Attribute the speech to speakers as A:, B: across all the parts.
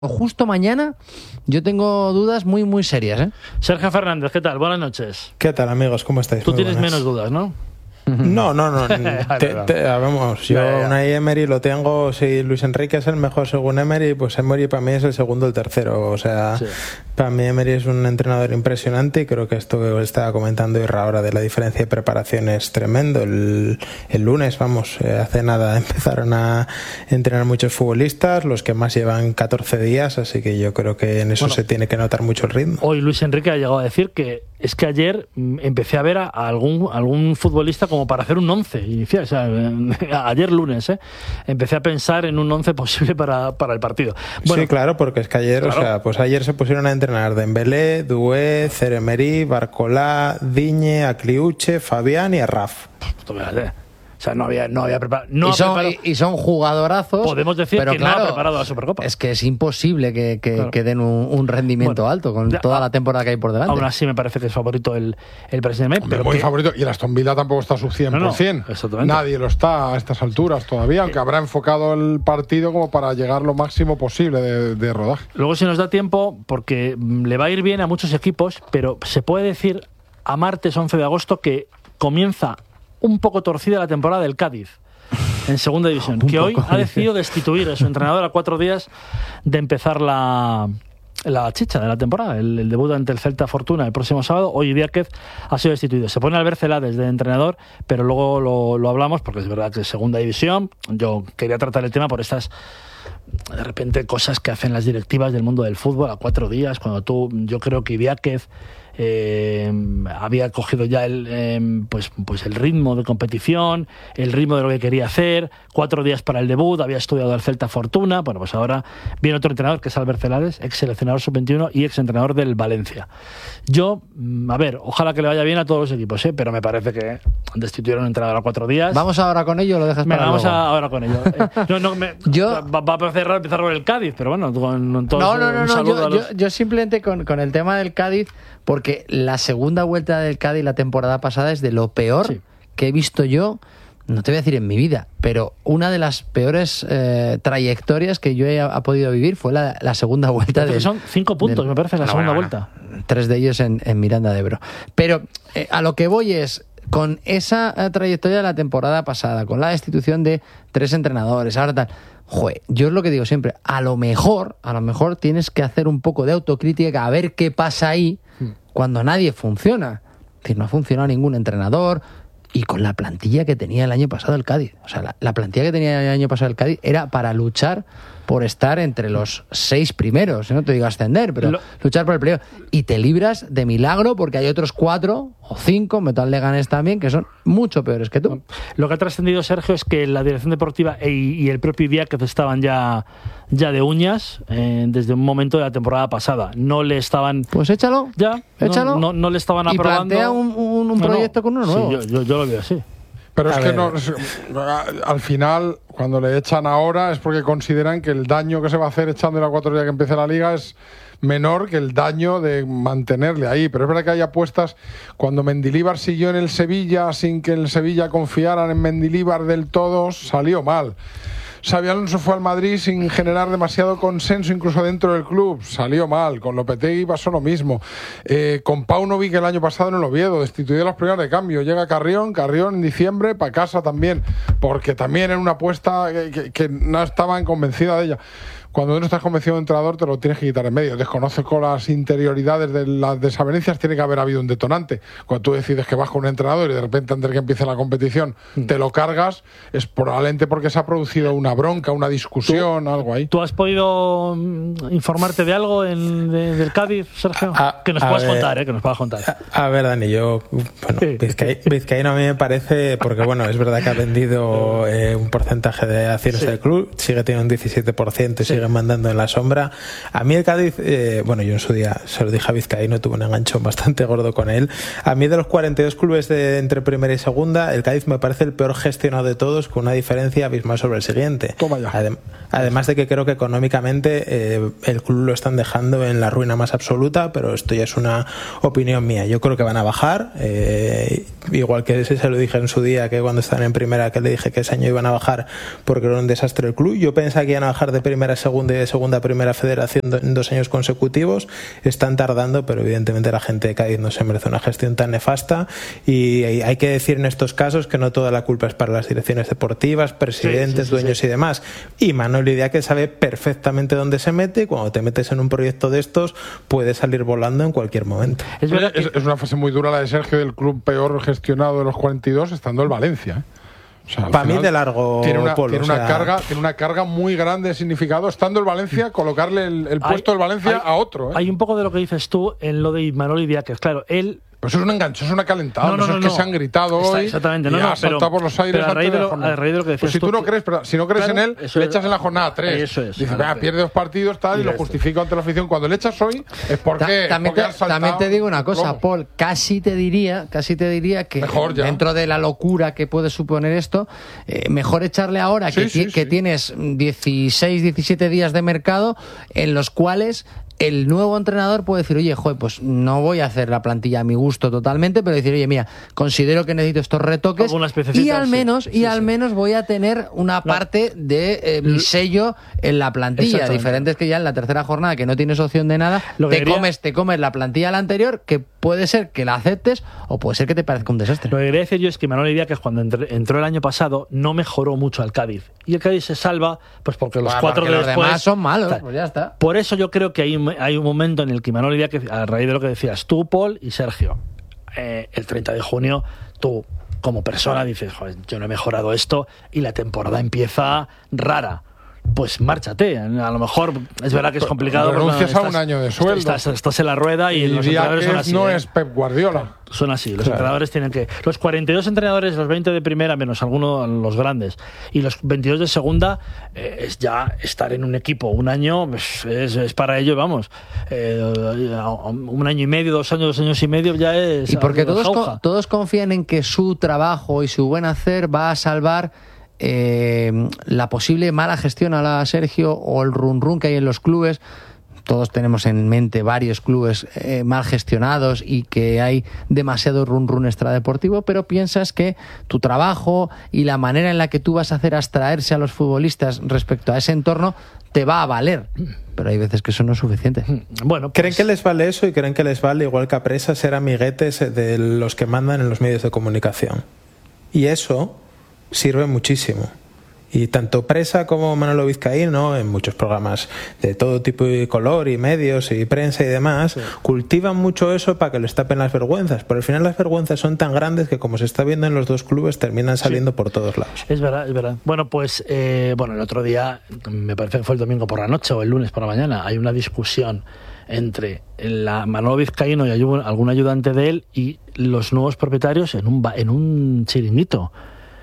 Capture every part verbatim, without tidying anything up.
A: justo mañana, yo tengo dudas muy, muy serias, ¿eh?
B: Sergio Fernández, ¿qué tal? Buenas noches.
C: ¿Qué tal, amigos? ¿Cómo estáis?
B: Tú
C: Muy
B: tienes
C: buenas.
B: menos dudas, ¿no?
C: No, no, no. te, te, vamos, yo
B: ya, ya.
C: Unai Emery lo tengo. Si Luis Enrique es el mejor según Emery, pues Emery para mí es el segundo o el tercero. O sea, sí. Para mí Emery es un entrenador impresionante y creo que esto que estaba comentando Irra ahora de la diferencia de preparación es tremendo. El, el lunes, vamos, hace nada empezaron a entrenar muchos futbolistas, los que más llevan catorce días, así que yo creo que en eso bueno, se tiene que notar mucho el ritmo.
B: Hoy Luis Enrique ha llegado a decir que es que ayer empecé a ver a algún, algún futbolista como para hacer un once inicial, o sea, ayer lunes, ¿eh? Empecé a pensar en un once posible para, para el partido.
C: Bueno, sí, claro, porque es que ayer, claro. o sea, pues ayer se pusieron a entrenar Dembélé, Doué, Ceremery, Barcolá, Digne, Acliuche, Fabián y Arraf.
B: O sea, no había, no había preparado. No
A: y, son,
B: preparado.
A: y son jugadorazos.
B: Podemos decir
A: pero
B: que
A: claro,
B: no ha preparado la Supercopa.
A: Es que es imposible que, que, claro. que den un, un rendimiento bueno, alto con ya, toda la temporada que hay por delante.
B: Aún así me parece que es favorito el, el presidente.
D: Pero muy que... favorito. Y el Aston Villa tampoco está a su cien por ciento. No, no, Nadie lo está a estas alturas todavía, aunque habrá enfocado el partido como para llegar lo máximo posible de, de rodaje.
B: Luego, si nos da tiempo, porque le va a ir bien a muchos equipos, pero se puede decir a martes once de agosto que comienza un poco torcida la temporada del Cádiz en segunda división, que hoy ha decidido destituir a su entrenador a cuatro días de empezar la, la chicha de la temporada, el, el debut ante el Celta Fortuna el próximo sábado. Hoy Víquez ha sido destituido. Se pone Albert Celades de entrenador, pero luego lo, lo hablamos porque es verdad que es segunda división. Yo quería tratar el tema por estas de repente cosas que hacen las directivas del mundo del fútbol a cuatro días, cuando tú, yo creo que Víquez Eh, había cogido ya el, eh, pues, pues el ritmo de competición, el ritmo de lo que quería hacer, cuatro días para el debut, había estudiado el Celta Fortuna. Bueno, pues ahora viene otro entrenador que es Albert Celades, ex seleccionador sub veintiuno y ex entrenador del Valencia. Yo, a ver, ojalá que le vaya bien a todos los equipos, ¿eh? Pero me parece que destituyeron a un entrenador a cuatro días.
A: ¿Vamos ahora con ello o lo dejas
B: Venga,
A: para
B: vamos
A: luego?
B: a, ahora con ello. Eh, no, no, me,
A: yo,
B: va, va a parecer raro empezar con el Cádiz, pero bueno, con, con todos,
A: no, no, no,
B: un
A: no
B: saludo
A: yo,
B: a los...
A: yo, yo simplemente con, con el tema del Cádiz, porque la segunda vuelta del Cádiz la temporada pasada es de lo peor sí. que he visto yo, no te voy a decir en mi vida, pero una de las peores eh, trayectorias que yo he, he podido vivir fue la, la segunda vuelta de...
B: Son cinco puntos, de, me parece, la no, segunda no, vuelta.
A: No. Tres de ellos en, en Miranda de Ebro. Pero eh, a lo que voy es, con esa eh, trayectoria de la temporada pasada, con la destitución de tres entrenadores, ahora tal... Joder, yo es lo que digo siempre, a lo mejor, a lo mejor tienes que hacer un poco de autocrítica a ver qué pasa ahí cuando nadie funciona. Es decir, no ha funcionado ningún entrenador y con la plantilla que tenía el año pasado el Cádiz. O sea, la, la plantilla que tenía el año pasado el Cádiz era para luchar por estar entre los seis primeros. No te digo ascender, pero lo... luchar por el playoff. Y te libras de milagro porque hay otros cuatro o cinco, Metal Leganés también, que son mucho peores que tú.
B: Lo que ha trascendido, Sergio, es que la dirección deportiva y, y el propio Víquez estaban ya, ya de uñas eh, desde un momento de la temporada pasada. No le estaban...
A: Pues échalo.
B: Ya.
A: Échalo.
B: No, no, no le estaban aprobando.
A: Y plantea un, un, un proyecto no, no. con uno nuevo.
B: Sí, yo, yo, yo lo veo así.
D: Pero a es ver. que no, es, al final, cuando le echan ahora es porque consideran que el daño que se va a hacer echándole a cuatro días que empiece la liga es menor que el daño de mantenerle ahí. Pero es verdad que hay apuestas. Cuando Mendilibar siguió en el Sevilla sin que el Sevilla confiaran en Mendilibar del todo, salió mal. Xabi Alonso fue al Madrid sin generar demasiado consenso incluso dentro del club, salió mal. Con Lopetegui pasó lo mismo. Eh, con Paunovic el año pasado en el Oviedo, destituido las primeras de cambio. Llega Carrión, Carrión en diciembre para casa también, porque también era una apuesta que, que, que no estaban convencidas de ella. Cuando no estás convencido de un entrenador te lo tienes que quitar en medio. Desconozco las interioridades de las desavenencias, tiene que haber habido un detonante. Cuando tú decides que vas con un entrenador y de repente antes de que empiece la competición mm. te lo cargas, es probablemente porque se ha producido una bronca, una discusión,
B: ¿Tú,
D: algo ahí.
B: ¿Tú has podido informarte de algo en, de, del Cádiz, Sergio? A, que nos puedas ver, contar, ¿eh? Que nos puedas contar.
C: A, a ver, Dani, yo... Bueno, sí. Vizcay, Vizcaíno a mí me parece... Porque, bueno, es verdad que ha vendido eh, un porcentaje de acciones sí. del club, sigue teniendo un diecisiete por ciento y sí. sigue mandando en la sombra. A mí el Cádiz, eh, bueno, yo en su día se lo dije a Vizcaíno, tuve un enganchón bastante gordo con él. A mí de los cuarenta y dos clubes de entre primera y segunda, el Cádiz me parece el peor gestionado de todos, con una diferencia abismal sobre el siguiente.
D: Toma ya.
C: Adem- además de que creo que económicamente eh, el club lo están dejando en la ruina más absoluta, pero esto ya es una opinión mía. Yo creo que van a bajar, eh, igual que ese se lo dije en su día, que cuando estaban en primera, que le dije que ese año iban a bajar porque era un desastre el club. Yo pensaba que iban a bajar de primera a segunda segunda y de segunda a primera federación en dos años consecutivos. Están tardando, pero evidentemente la gente de Cádiz no se merece una gestión tan nefasta, y hay que decir en estos casos que no toda la culpa es para las direcciones deportivas, presidentes, sí, sí, sí, dueños sí. y demás. Y Manuel Idiáquez sabe perfectamente dónde se mete, y cuando te metes en un proyecto de estos puede salir volando en cualquier momento.
D: Es, verdad que... es, es una fase muy dura la de Sergio, del club peor gestionado de los cuarenta y dos, estando el Valencia, ¿eh? O sea,
C: para mí de largo
D: tiene una,
C: polo,
D: tiene, una
C: o sea...
D: carga, tiene una carga muy grande de significado, estando el Valencia, colocarle el, el puesto
B: hay,
D: del Valencia
B: hay,
D: a otro, ¿eh?
B: Hay un poco de lo que dices tú en lo de Manuel Idiáquez. Claro, él...
D: Pues eso es un enganche, es una calentada.
B: No, no,
D: no,
B: no,
D: es que
B: no.
D: se han gritado
B: Está,
D: hoy.
B: exactamente, no,
D: y
B: no,
D: ha saltado por los aires.
B: Pero a raíz de lo, a raíz de lo que decías
D: pues si tú,
B: tú
D: no crees, pero si no crees
B: claro,
D: en él, le
B: es,
D: echas en la jornada tres.
B: Eso es.
D: Dices, vea, pierde dos partidos tal, y, y lo justifico ante la afición. Cuando le echas hoy es porque,
A: también,
D: porque
A: te, también te digo una cosa,
D: ¿cómo?
A: Paul, casi te diría, casi te diría que dentro de la locura que puede suponer esto, eh, mejor echarle ahora sí, que, sí, que sí. tienes dieciséis, diecisiete días de mercado en los cuales el nuevo entrenador puede decir, oye, joder, pues no voy a hacer la plantilla a mi gusto totalmente, pero decir, oye, mira, considero que necesito estos retoques y al menos, sí, y sí, al sí. menos voy a tener una parte no. de eh, mi sello en la plantilla. Diferente es que ya en la tercera jornada, que no tienes opción de nada, te quería... comes, te comes la plantilla de la anterior, que puede ser que la aceptes o puede ser que te parezca un desastre.
B: Lo que quería decir yo es que Manuel Idiáquez, cuando entró el año pasado, no mejoró mucho al Cádiz. Y el Cádiz se salva, pues porque los bueno, cuatro
A: porque
B: de
A: los
B: después
A: demás son malos, pues ya está.
B: Por eso yo creo que hay, hay un momento en el que Manuel Idiáquez, a raíz de lo que decías tú, Paul y Sergio, eh, el treinta de junio, tú como persona dices, joder, yo no he mejorado esto y la temporada empieza rara. Pues márchate, a lo mejor es verdad que es complicado.
D: Renuncias a un año de sueldo.
B: Estás, estás en la rueda y, y los entrenadores son así.
D: No
B: ¿eh?
D: es Pep Guardiola.
B: Son así, los
D: claro.
B: entrenadores tienen que... Los cuarenta y dos entrenadores, los veinte de primera, menos algunos los grandes, y los veintidós de segunda, eh, es ya estar en un equipo un año, pues, es, es para ello, vamos, eh, un año y medio, dos años, dos años y medio ya es...
A: Y porque todos, co todos confían en que su trabajo y su buen hacer va a salvar Eh, la posible mala gestión a la Sergio o el run run que hay en los clubes. Todos tenemos en mente varios clubes eh, mal gestionados y que hay demasiado run run extradeportivo, pero piensas que tu trabajo y la manera en la que tú vas a hacer abstraerse a los futbolistas respecto a ese entorno te va a valer, pero hay veces que eso no es suficiente.
C: Bueno, pues... creen que les vale eso y creen que les vale, igual que a Presa, ser amiguetes de los que mandan en los medios de comunicación, y eso sirve muchísimo. Y tanto Presa como Manolo Vizcaín, ¿no?, en muchos programas de todo tipo y color y medios y prensa y demás, sí. cultivan mucho eso para que les tapen las vergüenzas. Pero al final las vergüenzas son tan grandes que, como se está viendo en los dos clubes, terminan saliendo sí. por todos lados.
B: Es verdad, es verdad. Bueno, pues eh, bueno, el otro día, me parece que fue el domingo por la noche o el lunes por la mañana, hay una discusión entre la Manolo Vizcaíno y algún ayudante de él y los nuevos propietarios en un, en un chiringuito.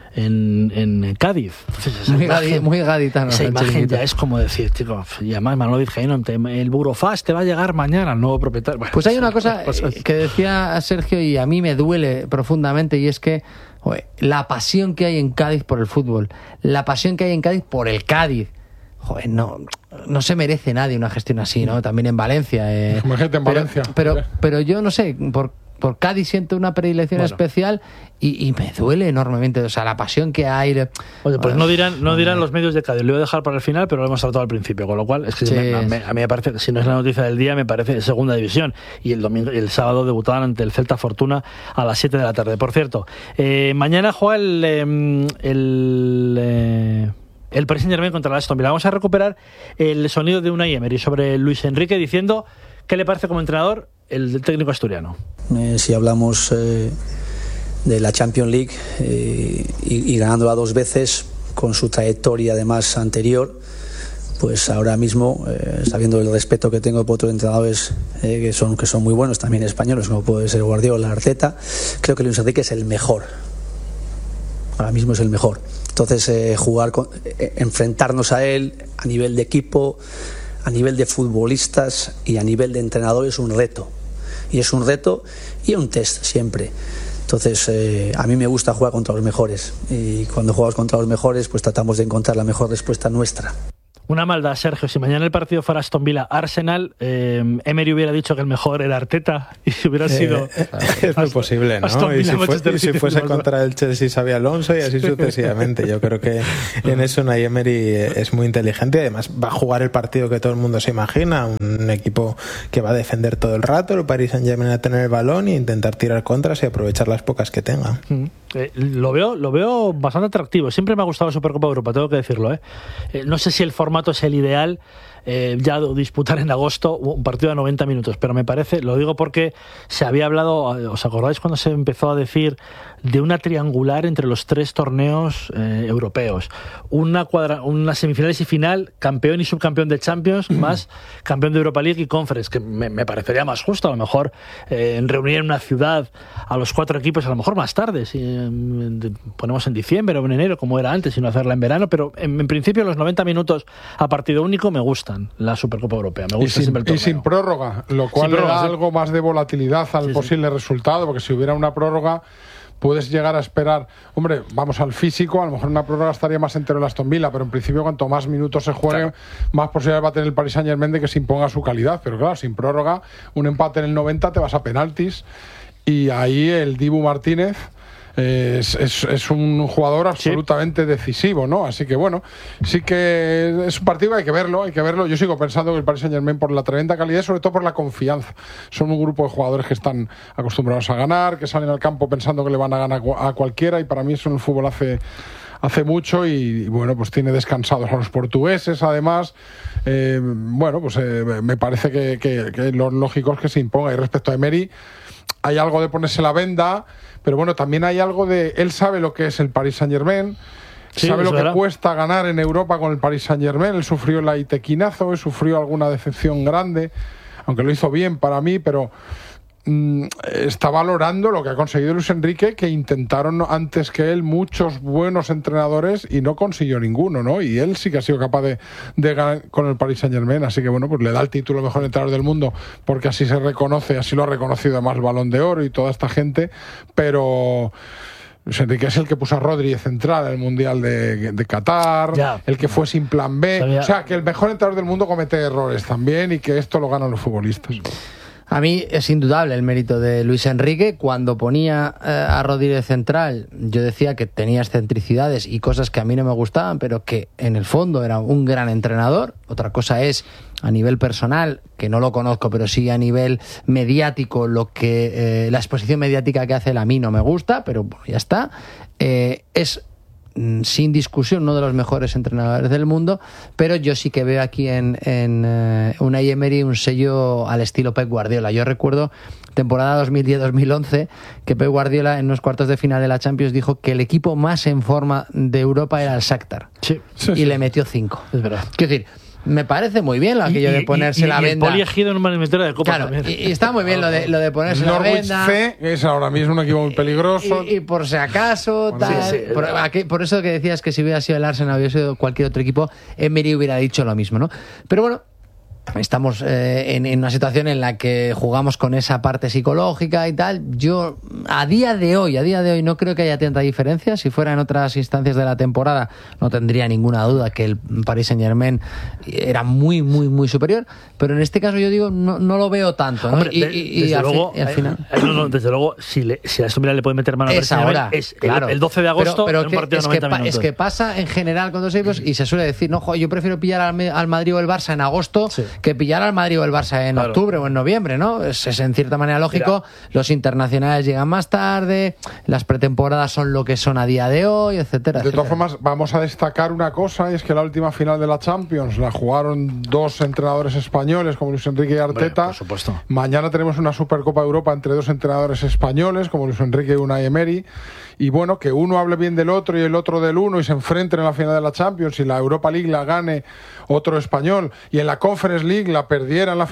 B: En, en Cádiz. Entonces,
A: muy, imagen, gadi, muy gaditano.
B: Esa imagen ya es como decir, chico, y además Manolo Vizcaíno, el Burofax te va a llegar mañana al nuevo propietario. Bueno,
A: pues hay una cosa que decía Sergio y a mí me duele profundamente, y es que joder, la pasión que hay en Cádiz por el fútbol, la pasión que hay en Cádiz por el Cádiz, joder, no, no se merece nadie una gestión así, ¿no? También en Valencia. Eh,
D: Como gente en
A: pero,
D: Valencia.
A: Pero, pero, pero yo no sé, por por Cádiz siento una predilección bueno. especial y, y me duele enormemente, o sea, la pasión que hay.
B: Oye, pues no dirán no dirán los medios de Cádiz, lo voy a dejar para el final, pero lo hemos tratado al principio, con lo cual es que sí. me, a, a mí me parece que si no es la noticia del día, me parece segunda división, y el domingo y el sábado debutaban ante el Celta Fortuna a las siete de la tarde. Por cierto, eh, mañana juega el el, el eh, el Paris Saint-Germain contra el Aston Villa. Vamos a recuperar el sonido de Unai Emery sobre Luis Enrique diciendo qué le parece como entrenador el técnico asturiano.
E: Eh, si hablamos eh, de la Champions League eh, y, y ganándola dos veces, con su trayectoria además anterior, pues ahora mismo, eh, sabiendo el respeto que tengo por otros entrenadores eh, que son que son muy buenos, también españoles, como puede ser Guardiola, Arteta, creo que Luis Enrique es el mejor. Ahora mismo es el mejor. Entonces, eh, jugar con, eh, enfrentarnos a él a nivel de equipo, a nivel de futbolistas y a nivel de entrenador es un reto. Y es un reto y un test siempre. Entonces, eh, a mí me gusta jugar contra los mejores. Y cuando jugamos contra los mejores, pues tratamos de encontrar la mejor respuesta nuestra.
B: Una maldad, Sergio. Si mañana el partido fuera Aston Villa-Arsenal, eh, Emery hubiera dicho que el mejor era Arteta y si hubiera sido...
C: Eh, es muy posible, ¿no?
B: Aston
C: Y si,
B: Villa,
C: fue, y si fuese contra el Chelsea, Xabi Alonso y así sucesivamente. Yo creo que en eso Unai Emery es muy inteligente y además va a jugar el partido que todo el mundo se imagina. Un equipo que va a defender todo el rato, el Paris Saint-Germain a tener el balón e intentar tirar contras y aprovechar las pocas que tenga.
B: Mm. Eh, lo veo lo veo bastante atractivo. Siempre me ha gustado la Supercopa de Europa, tengo que decirlo. ¿eh? Eh, no sé si el formato es el ideal, eh, ya disputar en agosto un partido de noventa minutos, pero me parece, lo digo porque se había hablado, ¿os acordáis cuando se empezó a decir de una triangular entre los tres torneos eh, europeos? Una, cuadra, una semifinales y final, campeón y subcampeón de Champions, más campeón de Europa League y Conference, que me, me parecería más justo, a lo mejor eh, reunir en una ciudad a los cuatro equipos, a lo mejor más tarde, si eh, ponemos en diciembre o en enero, como era antes, y no hacerla en verano, pero en, en principio los noventa minutos a partido único me gustan, la Supercopa Europea, me gusta
D: y sin,
B: siempre el torneo.
D: Y sin prórroga, lo cual
B: sin prórroga,
D: le da
B: sí.
D: algo más de volatilidad al
B: sí,
D: posible
B: sí.
D: resultado, porque si hubiera una prórroga puedes llegar a esperar, hombre, vamos al físico, a lo mejor una prórroga estaría más entero el Aston Villa, pero en principio cuanto más minutos se jueguen, claro, más posibilidades va a tener el Paris Saint-Germain de que se imponga su calidad, pero claro, sin prórroga, un empate en el noventa te vas a penaltis y ahí el Dibu Martínez Es, es, es un jugador absolutamente sí. decisivo, ¿no? Así que bueno, sí que es un partido que hay que verlo, hay que verlo. Yo sigo pensando que el Paris Saint-Germain, por la tremenda calidad y sobre todo por la confianza, son un grupo de jugadores que están acostumbrados a ganar, que salen al campo pensando que le van a ganar a cualquiera, y para mí eso en el fútbol hace hace mucho y, y bueno, pues tiene descansados a los portugueses además. Eh, bueno, pues eh, me parece que, que, que lo lógico es que se imponga. Y respecto a Emery, hay algo de ponerse la venda, pero bueno, también hay algo de... Él sabe lo que es el Paris Saint-Germain, sí, sabe lo verdad. que cuesta ganar en Europa con el Paris Saint-Germain. Él sufrió el aitequinazo, él sufrió alguna decepción grande, aunque lo hizo bien para mí, pero mmm, está valorando lo que ha conseguido Luis Enrique, que intentaron antes que él muchos buenos entrenadores y no consiguió ninguno, ¿no? Y él sí que ha sido capaz de, de ganar con el Paris Saint-Germain, así que bueno, pues le da el título de mejor entrenador del mundo, porque así se reconoce, así lo ha reconocido además el Balón de Oro y toda esta gente, pero... Luis Enrique es el que puso a Rodri de central en el Mundial de, de Qatar, ya. el que fue sin plan B. Sabía. O sea, que el mejor entrenador del mundo comete errores también y que esto lo ganan los futbolistas.
A: A mí es indudable el mérito de Luis Enrique. Cuando ponía eh, a Rodri de central, yo decía que tenía excentricidades y cosas que a mí no me gustaban, pero que en el fondo era un gran entrenador. Otra cosa es, a nivel personal, que no lo conozco, pero sí a nivel mediático, lo que eh, la exposición mediática que hace él a mí no me gusta, pero bueno, ya está. Eh, es sin discusión uno de los mejores entrenadores del mundo, pero yo sí que veo aquí en, en uh, Unai Emery un sello al estilo Pep Guardiola. Yo recuerdo temporada dos mil diez dos mil once que Pep Guardiola en los cuartos de final de la Champions dijo que el equipo más en forma de Europa era el Shakhtar,
B: sí, sí,
A: y
B: sí.
A: le metió cinco. Es verdad. Quiero decir, me parece muy bien aquello de ponerse
B: y, y,
A: la
B: y
A: venda.
B: El Poli Ejido en una eliminatoria de Copa
A: claro,
B: también.
A: Y, y está muy bien lo de, lo de ponerse la
D: Norwich
A: venda.
D: C, que es ahora mismo un equipo muy peligroso.
A: Y, y por si acaso,
D: bueno,
A: tal.
B: sí, sí,
A: por, aquí, por eso que decías que si hubiera sido el Arsenal o hubiera sido cualquier otro equipo, Emery hubiera dicho lo mismo, ¿no? Pero bueno, estamos eh, en, en una situación en la que jugamos con esa parte psicológica y tal. Yo, a día de hoy, a día de hoy no creo que haya tanta diferencia. Si fuera en otras instancias de la temporada, no tendría ninguna duda que el Paris Saint-Germain era muy, muy, muy superior. Pero en este caso yo digo, no, no lo veo tanto, ¿no?
B: Hombre,
A: y,
B: de,
A: y,
B: desde
A: y al,
B: luego,
A: fi, y al final...
B: Eh, no, no, desde luego, si, le, si a Aston Villa le puede meter mano a
A: es ahora,
B: es
A: claro.
B: el, el doce de agosto,
A: pero, pero
B: en un
A: que,
B: partido de
A: es, que
B: noventa
A: pa,
B: minutos.
A: es que pasa en general con dos equipos y se suele decir, no, jo, yo prefiero pillar al, al Madrid o el Barça en agosto sí. que pillar al Madrid o el Barça en claro. octubre o en noviembre, ¿no? Es, es en cierta manera lógico. Mira. Los internacionales llegan más tarde, las pretemporadas son lo que son a día de hoy, etcétera.
D: De
A: etcétera.
D: todas formas, vamos a destacar una cosa, y es que la última final de la Champions la jugaron dos entrenadores españoles, como Luis Enrique y Arteta.
B: Bueno, por supuesto.
D: Mañana tenemos una Supercopa de Europa entre dos entrenadores españoles, como Luis Enrique y Unai Emery. Y bueno, que uno hable bien del otro y el otro del uno y se enfrenten en la final de la Champions y la Europa League la gane otro español y en la Conference League la perdiera en la final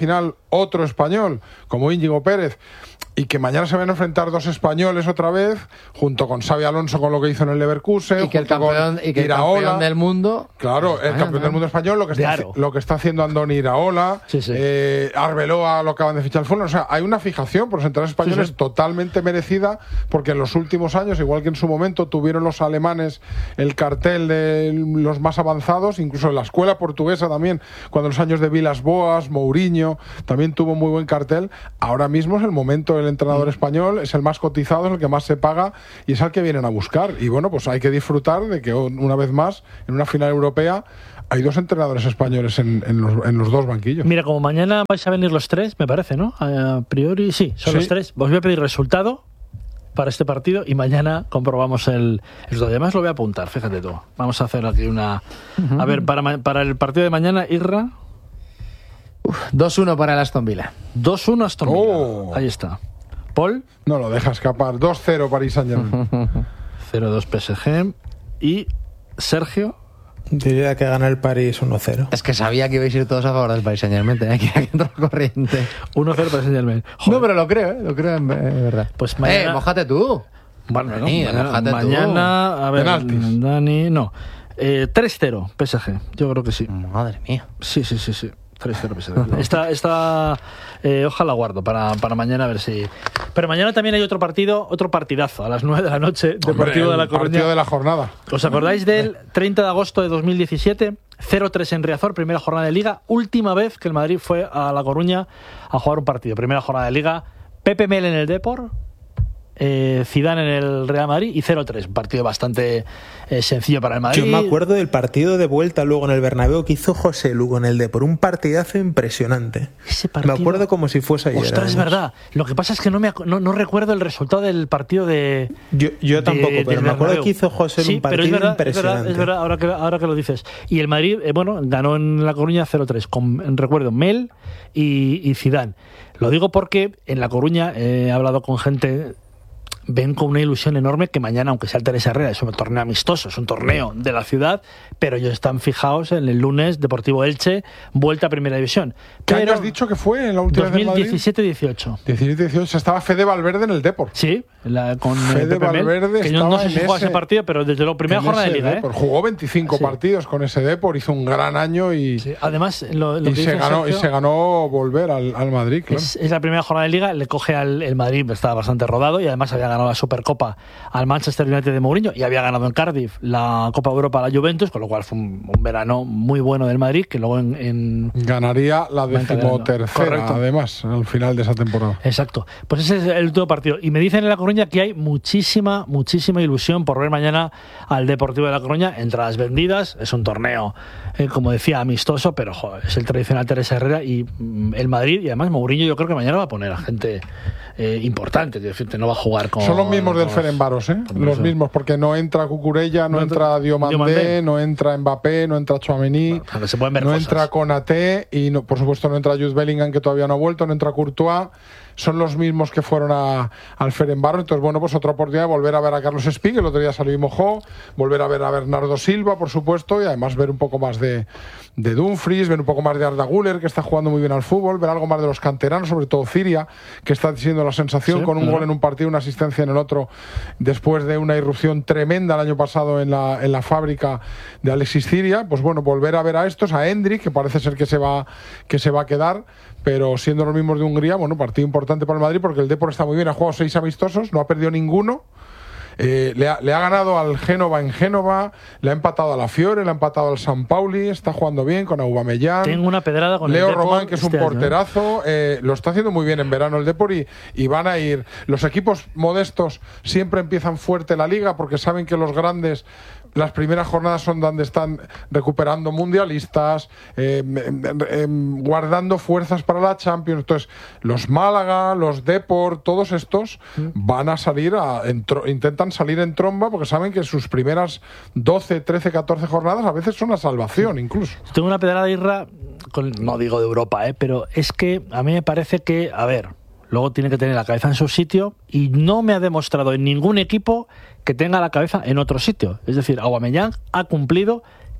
D: otro español, como Íñigo Pérez, y que mañana se van a enfrentar dos españoles otra vez, junto con Xabi Alonso con lo que hizo en el Leverkusen,
A: y que el campeón, y que el campeón del mundo,
D: claro, el campeón del mundo español, lo que está, lo que está haciendo Andoni Iraola,
B: sí, sí.
D: Eh, Arbeloa lo acaban de fichar al Fulham. O sea, hay una fijación por los entrenadores españoles, sí, sí, totalmente merecida, porque en los últimos años, igual que en su momento tuvieron los alemanes el cartel de los más avanzados, incluso en la escuela portuguesa también, cuando en los años de Vilas Boas, Mourinho también tuvo muy buen cartel. Ahora mismo es el momento del entrenador español, es el más cotizado, es el que más se paga y es el que vienen a buscar. Y bueno, pues hay que disfrutar de que una vez más, en una final europea, hay dos entrenadores españoles en, en, los, en los dos banquillos.
B: Mira, como mañana vais a venir los tres, me parece, ¿no? A priori, sí, son sí. los tres. Os voy a pedir resultado para este partido y mañana comprobamos el... el además lo voy a apuntar, fíjate tú. Vamos a hacer aquí una... Uh-huh. A ver, para, para el partido de mañana, Irra...
A: dos uno para el Aston Villa.
B: dos uno Aston Villa. Oh. Ahí está. Paul.
D: No lo deja escapar. dos cero Paris Saint-Germain.
B: cero dos P S G. Y Sergio.
C: Diría que gana el París uno cero.
A: Es que sabía que ibais a ir todos a favor del Paris Saint-Germain. Tenía que ir aquí entrar corriente.
B: uno cero Paris Saint-Germain.
A: No, pero lo creo, ¿eh? Lo creo en verdad.
B: Pues mañana...
A: Eh, mójate tú.
B: Bueno,
A: Dani,
B: no, mañana, mañana
A: tú.
B: A ver, penaltis. Dani, no. Eh, tres cero P S G. Yo creo que sí.
A: Madre mía.
B: Sí, sí, sí, sí. tres cero P S G. Esta, esta eh, ojalá guardo para, para mañana a ver si... Pero mañana también hay otro partido, otro partidazo a las nueve de la noche, de
D: Hombre,
B: partido de la Coruña.
D: Partido de la jornada.
B: ¿Os acordáis del treinta de agosto de dos mil diecisiete? cero tres en Riazor, primera jornada de Liga. Última vez que el Madrid fue a La Coruña a jugar un partido. Primera jornada de Liga. Pepe Mel en el Depor. Eh, Zidane en el Real Madrid y cero tres, un partido bastante eh, sencillo para el Madrid.
C: Yo me acuerdo del partido de vuelta luego en el Bernabéu que hizo José Lugo en el Depor, un partidazo impresionante.
B: Ese partido,
C: me acuerdo como si fuese ayer.
B: Ostras, es verdad. Lo que pasa es que no me no, no recuerdo el resultado del partido de
C: yo, yo tampoco,
B: de,
C: pero me acuerdo que hizo José
B: sí,
C: un partido
B: pero es verdad,
C: impresionante.
B: Es verdad, es verdad ahora, que, ahora que lo dices. Y el Madrid, eh, bueno, ganó en La Coruña cero tres con, recuerdo, Mel y, y Zidane. Lo digo porque en La Coruña eh, he hablado con gente... Ven con una ilusión enorme que mañana, aunque sea el Teresa Herrera, es un torneo amistoso, es un torneo de la ciudad, pero ellos están fijados en el lunes Deportivo Elche, vuelta a Primera División.
D: ¿Qué
B: pero
D: año has dicho que fue en la última
B: dos mil diecisiete dieciocho.
D: diecisiete dieciocho estaba Fede Valverde en el Depor.
B: Sí, la, con
D: Fede
B: Pepe
D: Valverde
B: Mel, que yo no sé si jugó ese partido, pero desde la primera jornada de Liga. ¿eh?
D: Jugó veinticinco
B: sí.
D: partidos con ese Depor, hizo un gran año y,
B: sí. Además, lo, lo
D: y,
B: que
D: se ganó,
B: Sergio,
D: y se ganó volver al, al Madrid. Claro.
B: Es, es la primera jornada de Liga, le coge al el Madrid, estaba bastante rodado y además había ganado la Supercopa al Manchester United de Mourinho y había ganado en Cardiff la Copa Europa a la Juventus, con lo cual fue un, un verano muy bueno del Madrid, que luego en... en
D: ganaría la decimotercera, además, al final de esa temporada.
B: Exacto. Pues ese es el último partido. Y me dicen en La Coruña que hay muchísima, muchísima ilusión por ver mañana al Deportivo de La Coruña. Entradas vendidas, es un torneo, eh, como decía, amistoso, pero joder, es el tradicional Teresa Herrera y mm, el Madrid, y además Mourinho yo creo que mañana va a poner a gente eh, importante, decirte, no va a jugar con...
D: Son los mismos del Ferencváros, ¿eh? Los mismos, porque no entra Cucurella, no, no entra Diomandé, Diomandé, no entra Mbappé, no entra Tchouaméni,
B: bueno, se pueden ver
D: no
B: cosas.
D: Entra Konaté y no, por supuesto no entra Jude Bellingham, que todavía no ha vuelto, no entra Courtois. Son los mismos que fueron a, al Ferencváros. Entonces, bueno, pues otra oportunidad de volver a ver a Carlos Espí, el otro día salió y mojó, volver a ver a Bernardo Silva, por supuesto, y además ver un poco más de, de Dumfries, ver un poco más de Arda Güler, que está jugando muy bien al fútbol, ver algo más de los canteranos, sobre todo Ciria, que está siendo la sensación, sí, con un claro. gol en un partido, una asistencia en el otro, después de una irrupción tremenda el año pasado en la, en la fábrica de Alexis Ciria. Pues bueno, volver a ver a estos, a Endrick, que parece ser que se va, que se va a quedar, pero siendo los mismos de Hungría, bueno, partido importante para el Madrid porque el Depor está muy bien, ha jugado seis amistosos, no ha perdido ninguno. Eh, le, ha, le ha ganado al Génova en Génova, le ha empatado a la Fiore, le ha empatado al San Pauli, está jugando bien con Aubameyang.
B: Tengo una pedrada con
D: Leo
B: el Depor
D: Román, que es
B: este
D: un porterazo, eh, lo está haciendo muy bien en verano el Depor y, y van a ir. Los equipos modestos siempre empiezan fuerte la liga porque saben que los grandes, las primeras jornadas son donde están recuperando mundialistas, eh, eh, guardando fuerzas para la Champions. Entonces, los Málaga, los Depor, todos estos van a salir, a, entro, intentan salir en tromba porque saben que sus primeras doce, trece, catorce jornadas a veces son la salvación incluso.
B: Tengo una pedrada, Irra, con, no digo de Europa, eh, pero es que a mí me parece que, a ver, luego tiene que tener la cabeza en su sitio y no me ha demostrado en ningún equipo que tenga la cabeza en otro sitio. Es decir, Aubameyang ha cumplido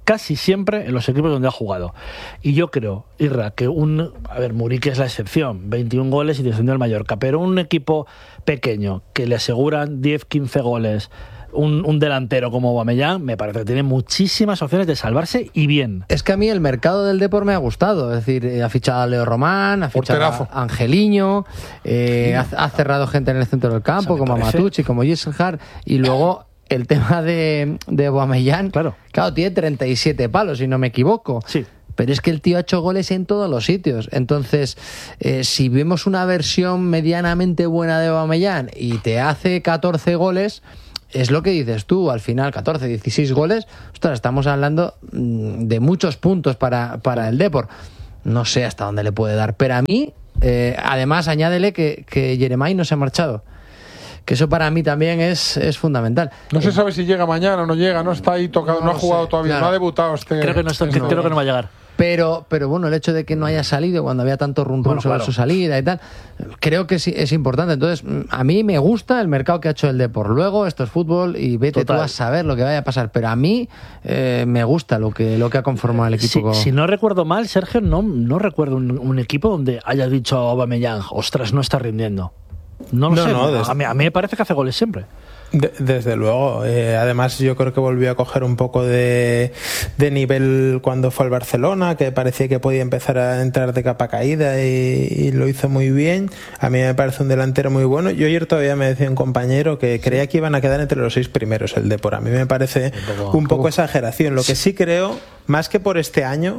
B: casi siempre en los equipos donde ha jugado. Y yo creo, Irra, que un... A ver, Muriqui es la excepción, veintiún goles y descendió al Mallorca, pero un equipo pequeño que le aseguran diez, quince goles, un, un delantero como Aubameyang, me parece que tiene muchísimas opciones de salvarse y bien.
A: Es que a mí el mercado del Depor me ha gustado, es decir, ha fichado a Leo Román, ha fichado
D: Porterazo.
A: a Angeliño, eh, ha, ha cerrado gente en el centro del campo,
B: O sea, me
A: como
B: parece...
A: Matucci, como Gisselhard, y luego el tema de, de Aubameyang,
B: Claro.
A: claro, tiene treinta y siete palos, si no me equivoco.
B: Sí.
A: Pero es que el tío ha hecho goles en todos los sitios. Entonces, eh, si vemos una versión medianamente buena de Aubameyang y te hace catorce goles, es lo que dices tú, al final catorce, dieciséis goles, ostras, estamos hablando mmm, de muchos puntos para, para el Depor. No sé hasta dónde le puede dar, pero a mí, eh, además, añádele que, que Jeremai no se ha marchado. Que eso para mí también es, es fundamental.
D: No se sabe si llega mañana o no llega, no está ahí tocado, no,
A: No
D: ha
A: lo
D: jugado
A: sé,
D: todavía,
A: claro.
D: no ha debutado este.
B: Creo que no, está,
D: este
B: creo que no va a llegar.
A: Pero, pero bueno, el hecho de que no haya salido cuando había tanto rum rum
B: Bueno,
A: sobre
B: claro.
A: su salida y tal, creo que sí, es importante. Entonces, a mí me gusta el mercado que ha hecho el Depor. Luego, esto es fútbol y vete
B: Total.
A: tú a saber lo que vaya a pasar. Pero a mí eh, me gusta lo que, lo que ha conformado el equipo.
B: Si, si no recuerdo mal, Sergio, no, no recuerdo un, un equipo donde haya dicho a Aubameyang, ostras, no está rindiendo. No lo
C: No,
B: sé,
C: no, desde-
B: a, mí, a mí me parece que hace goles siempre.
C: De- desde luego, eh, además yo creo que volvió a coger un poco de, de nivel cuando fue al Barcelona, que parecía que podía empezar a entrar de capa caída y, y lo hizo muy bien. A mí me parece un delantero muy bueno. Yo ayer todavía me decía un compañero que creía que iban a quedar entre los seis primeros el Depor. A mí me parece
B: Un poco-
C: un poco exageración. Lo que sí creo, más que por este año,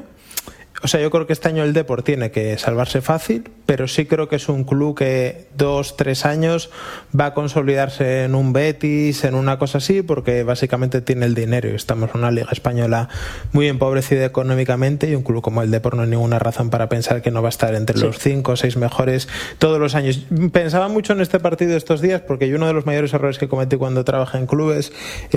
C: o sea, yo creo que este año el Depor tiene que salvarse fácil, pero sí creo que es un club que dos, tres años va a consolidarse en un Betis, en una cosa así, porque básicamente tiene el dinero y estamos en una liga española muy empobrecida económicamente y un club como el Depor no hay ninguna razón para pensar que no va a estar entre
B: Sí.
C: los cinco o seis mejores todos los años. Pensaba mucho en este partido estos días porque yo uno de los mayores errores que cometí cuando trabajé en clubes,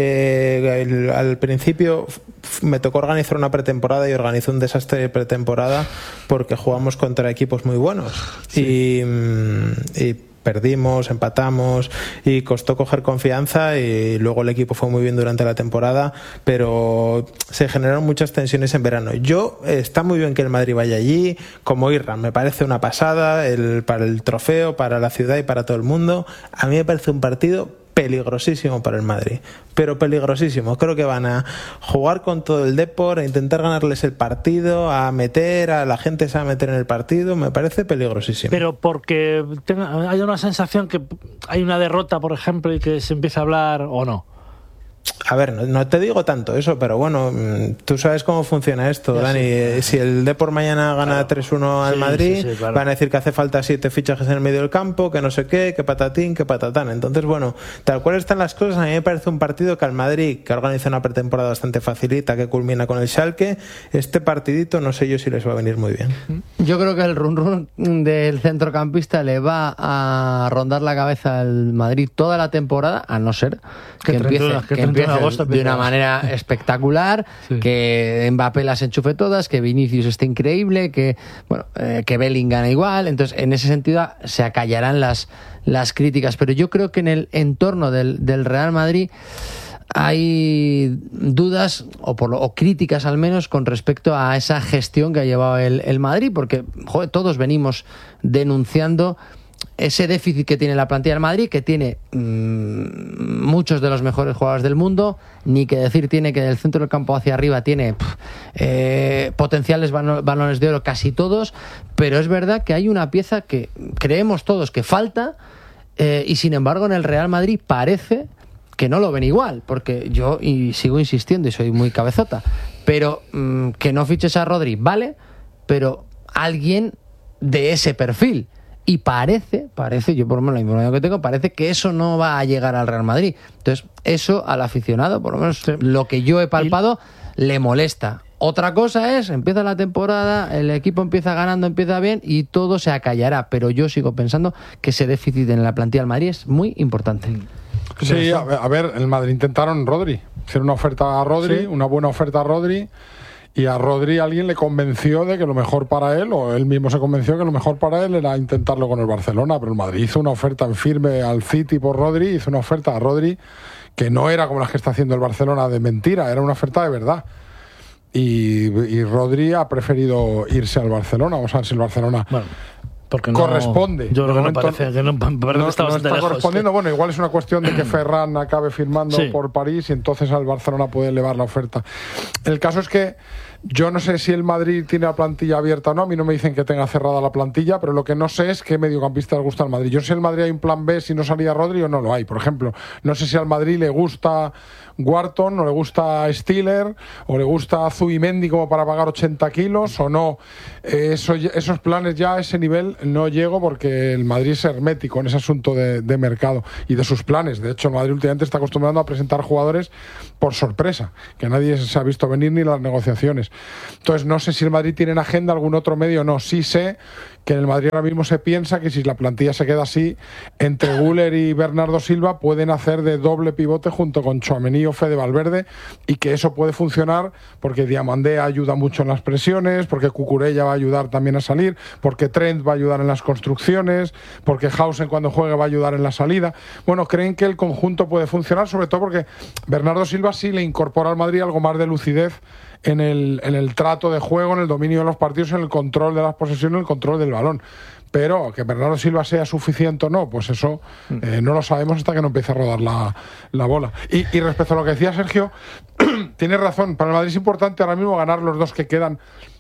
C: eh, el- al principio f- me tocó organizar una pretemporada y organizé un desastre de pretemporada porque jugamos contra equipos muy buenos y, mm, y perdimos, empatamos y costó coger confianza y luego el equipo fue muy bien durante la temporada, pero se generaron muchas tensiones en verano. Yo, eh, está muy bien que el Madrid vaya allí, como Irra, me parece una pasada el, para el trofeo, para la ciudad y para todo el mundo. A mí me parece un partido peligrosísimo para el Madrid, pero peligrosísimo. Creo que van a jugar con todo el Depor, a intentar ganarles el partido, a meter a la gente se va a meter en el partido. Me parece peligrosísimo.
B: Pero porque tenga, hay una sensación que hay una derrota, por ejemplo, y que se empieza a hablar o no.
C: A ver, no, no te digo tanto eso, pero bueno, mm, tú sabes cómo funciona esto,
B: Ya,
C: Dani.
B: sí.
C: Eh, Si el Depor mañana gana
B: Claro.
C: tres uno al
B: Sí,
C: Madrid,
B: sí, sí, claro.
C: van a decir que hace falta siete fichajes en el medio del campo, que no sé qué, que patatín, que patatán. Entonces, bueno, tal cual están las cosas, a mí me parece un partido que al Madrid, que organiza una pretemporada bastante facilita, que culmina con el Schalke, este partidito no sé yo si les va a venir muy bien.
A: Yo creo que el run run del centrocampista le va a rondar la cabeza al Madrid toda la temporada, a no ser que,
B: Que
A: empiece,
B: treinta y uno, que
A: que
B: treinta y uno de
A: empiece
B: agosto
A: de una
B: empieza.
A: manera espectacular,
B: Sí.
A: que Mbappé las enchufe todas, que Vinicius esté increíble, que bueno, eh, que Bellingham igual. Entonces, en ese sentido se acallarán las, las críticas. Pero yo creo que en el entorno del, del Real Madrid hay dudas o, por lo, o críticas al menos con respecto a esa gestión que ha llevado el, el Madrid, porque joder, todos venimos denunciando ese déficit que tiene la plantilla del Madrid, que tiene mmm, muchos de los mejores jugadores del mundo, ni que decir tiene que del centro del campo hacia arriba tiene pff, eh, potenciales balo- balones de oro casi todos, pero es verdad que hay una pieza que creemos todos que falta, eh, y sin embargo en el Real Madrid parece que no lo ven igual, porque yo y sigo insistiendo y soy muy cabezota, pero mmm, que no fiches a Rodri, vale, pero alguien de ese perfil. Y parece, parece, yo por lo menos la información que tengo, parece que eso no va a llegar al Real Madrid. Entonces, eso al aficionado, por lo menos lo que yo he palpado, le molesta. Otra cosa es, empieza la temporada, el equipo empieza ganando, empieza bien y todo se acallará. Pero yo sigo pensando que ese déficit en la plantilla del Madrid es muy importante.
D: Sí, a ver, a ver, el Madrid intentaron Rodri. Hicieron una oferta a Rodri,
B: Sí.
D: una buena oferta a Rodri. Y a Rodri alguien le convenció de que lo mejor para él, o él mismo se convenció que lo mejor para él era intentarlo con el Barcelona, pero el Madrid hizo una oferta en firme al City por Rodri, hizo una oferta a Rodri que no era como las que está haciendo el Barcelona de mentira, era una oferta de verdad. y, y Rodri ha preferido irse al Barcelona. Vamos a ver si el Barcelona
B: bueno, porque no,
D: corresponde.
B: Yo creo que no parece que no, parece
D: no,
B: que está
D: no
B: bastante
D: está
B: lejos.
D: correspondiendo. Bueno, igual es una cuestión de que Ferran acabe firmando
B: sí.
D: por París y entonces al Barcelona puede elevar la oferta. El caso es que yo no sé si el Madrid tiene la plantilla abierta o no. A mí no me dicen que tenga cerrada la plantilla, pero lo que no sé es qué mediocampista le gusta al Madrid. Yo sé si el Madrid hay un plan B si no salía Rodri o no lo hay. Por ejemplo, no sé si al Madrid le gusta Wharton o le gusta Stiller o le gusta Zubimendi como para pagar ochenta kilos o no. Eh, eso, esos planes ya a ese nivel no llego porque el Madrid es hermético en ese asunto de, de mercado y de sus planes. De hecho, el Madrid últimamente está acostumbrando a presentar jugadores por sorpresa, que nadie se ha visto venir ni las negociaciones. Entonces no sé si el Madrid tiene en agenda algún otro medio o no. Sí sé que en el Madrid ahora mismo se piensa que si la plantilla se queda así, entre Güler y Bernardo Silva pueden hacer de doble pivote junto con Tchouaméni o Fede Valverde, y que eso puede funcionar porque Diamandé ayuda mucho en las presiones, porque Cucurella va a ayudar también a salir, porque Trent va a ayudar en las construcciones, porque Hausen cuando juegue va a ayudar en la salida. Bueno, creen que el conjunto puede funcionar, sobre todo porque Bernardo Silva sí le incorpora al Madrid algo más de lucidez en el, en el trato de juego, en el dominio de los partidos, en el control de las posesiones, en el control del balón. Pero que Bernardo Silva sea suficiente o no, pues eso eh, no lo sabemos hasta que no empiece a rodar la, la bola. Y, y respecto a lo que decía Sergio, tiene razón, para el Madrid es importante ahora mismo ganar los dos que quedan,